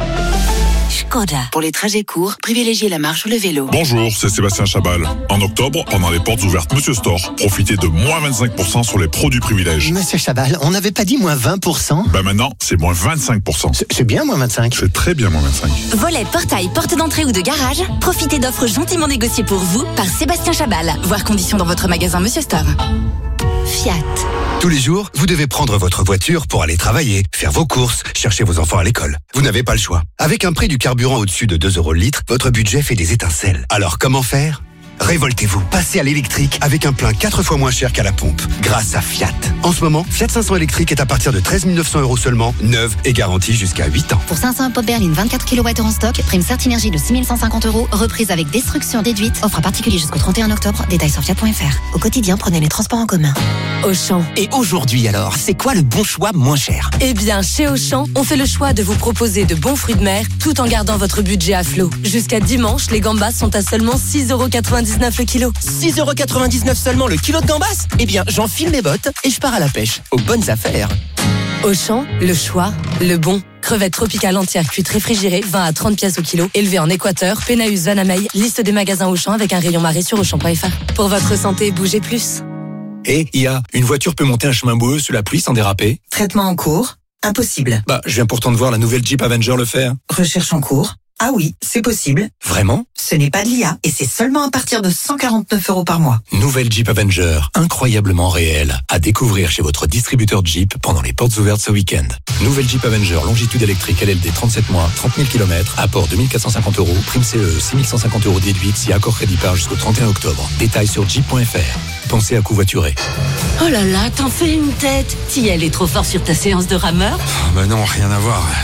Škoda. Pour les trajets courts, privilégiez la marche ou le vélo. Bonjour, c'est Sébastien Chabal. En octobre, pendant les portes ouvertes Monsieur Store, profitez de moins 25% sur les produits privilèges. Monsieur Chabal, on n'avait pas dit moins 20%? Maintenant, c'est moins 25%. C'est bien moins 25. C'est très bien moins 25. Volets, portail, porte d'entrée ou de garage, profitez d'offres gentiment négociées pour vous par Sébastien Chabal. Voir conditions dans votre magasin Monsieur Store. Fiat. Tous les jours, vous devez prendre votre voiture pour aller travailler, faire vos courses, chercher vos enfants à l'école. Vous n'avez pas le choix. Avec un prix du carburant au-dessus de 2 € le litre, votre budget fait des étincelles. Alors comment faire ? Révoltez-vous, passez à l'électrique avec un plein 4 fois moins cher qu'à la pompe, grâce à Fiat. En ce moment, Fiat 500 électrique est à partir de 13 900 € seulement, neuve et garantie jusqu'à 8 ans. Pour 500 pop berline 24 kWh en stock, prime Certinergie de 6 150 €, reprise avec destruction déduite. Offre à particulier jusqu'au 31 octobre, détails sur fiat.fr. Au quotidien, prenez les transports en commun. Auchan. Et aujourd'hui alors, c'est quoi le bon choix moins cher? Eh bien, chez Auchan, on fait le choix de vous proposer de bons fruits de mer tout en gardant votre budget à flot. Jusqu'à dimanche, les gambas sont à seulement 6,99 € le kilo. 6,99 € seulement le kilo de gambas? Eh bien, j'enfile mes bottes et je pars à la pêche. Aux bonnes affaires. Auchan, le choix, le bon. Crevettes tropicales entières cuites réfrigérées, 20 à 30 pièces au kilo, élevées en Équateur, Pénaus, Vanamey. Liste des magasins Auchan avec un rayon marée sur Auchan.fr. Pour votre santé, bougez plus. Et IA, une voiture peut monter un chemin boueux sous la pluie sans déraper? Traitement en cours? Impossible. Je viens pourtant de voir la nouvelle Jeep Avenger le faire. Recherche en cours? Ah oui, c'est possible. Vraiment? Ce n'est pas de l'IA et c'est seulement à partir de 149 € par mois. Nouvelle Jeep Avenger, incroyablement réelle. À découvrir chez votre distributeur Jeep pendant les portes ouvertes ce week-end. Nouvelle Jeep Avenger, longitude électrique LLD 37 mois, 30 000 km, apport 2450 €, prime CE 6150 € déduite si accord crédit par jusqu'au 31 octobre. Détails sur jeep.fr. Pensez à covoiturer. Oh là là, t'en fais une tête. T'y allais trop fort sur ta séance de rameur? Non, rien à voir.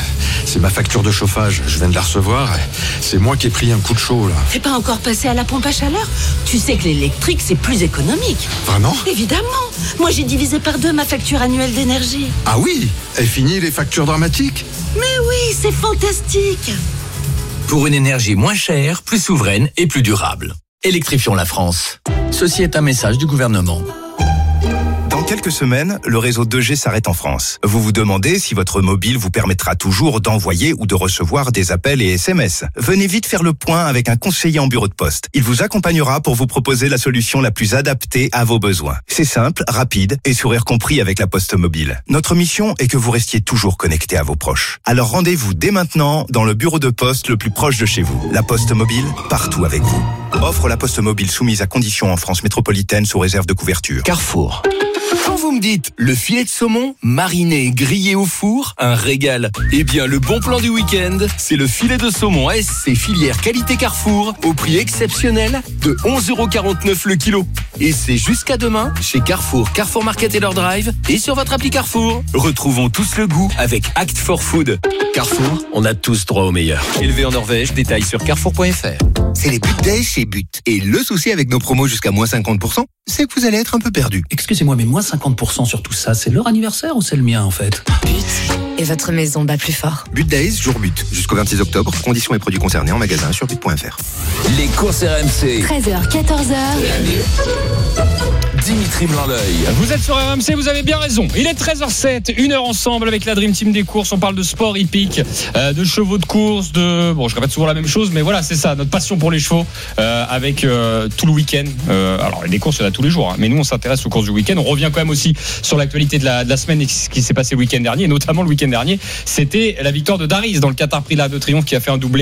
c'est ma facture de chauffage. Je viens de la recevoir. C'est moi qui ai pris un coup de chaud, là. T'es pas encore passé à la pompe à chaleur? Tu sais que l'électrique, c'est plus économique. Vraiment? Évidemment. Moi, j'ai divisé par 2 ma facture annuelle d'énergie. Ah oui? Et fini les factures dramatiques? Mais oui, c'est fantastique. Pour une énergie moins chère, plus souveraine et plus durable. Électrifions la France. Ceci est un message du gouvernement. Dans quelques semaines, le réseau 2G s'arrête en France. Vous vous demandez si votre mobile vous permettra toujours d'envoyer ou de recevoir des appels et SMS. Venez vite faire le point avec un conseiller en bureau de poste. Il vous accompagnera pour vous proposer la solution la plus adaptée à vos besoins. C'est simple, rapide et sourire compris avec la Poste Mobile. Notre mission est que vous restiez toujours connecté à vos proches. Alors rendez-vous dès maintenant dans le bureau de poste le plus proche de chez vous. La Poste Mobile, partout avec vous. Offre La Poste Mobile soumise à conditions en France métropolitaine sous réserve de couverture. Carrefour. Quand vous me dites le filet de saumon, mariné et grillé au four, un régal. Eh bien, le bon plan du week-end, c'est le filet de saumon ASC filière qualité Carrefour au prix exceptionnel de 11,49€ le kilo. Et c'est jusqu'à demain chez Carrefour, Carrefour Market et leur drive et sur votre appli Carrefour. Retrouvons tous le goût avec Act for Food. Carrefour, on a tous droit au meilleur. Élevé en Norvège, détails sur carrefour.fr. C'est les But Days chez But. Et le souci avec nos promos jusqu'à moins 50%, c'est que vous allez être un peu perdu. Excusez-moi, mais moins 50% sur tout ça, c'est leur anniversaire ou c'est le mien en fait? But. Et votre maison bat plus fort. But Days, jour but. Jusqu'au 26 octobre. Conditions et produits concernés en magasin sur but.fr. Les courses RMC. 13h, 14h. Dimitri Blanc-L'œil. Vous êtes sur RMC, vous avez bien raison. Il est 13h07, 1 heure ensemble avec la Dream Team des courses. On parle de sport hippique, de chevaux de course, bon, je répète souvent la même chose, mais voilà, c'est ça, notre passion pour les chevaux, avec tout le week-end. Alors, les courses, il y en a tous les jours, hein, mais nous, on s'intéresse aux courses du week-end. On revient quand même aussi sur l'actualité de la semaine et ce qui s'est passé le week-end dernier, et notamment le week-end dernier, c'était la victoire de Daris dans le Qatar Prix de l'Arc de Triomphe qui a fait un doublé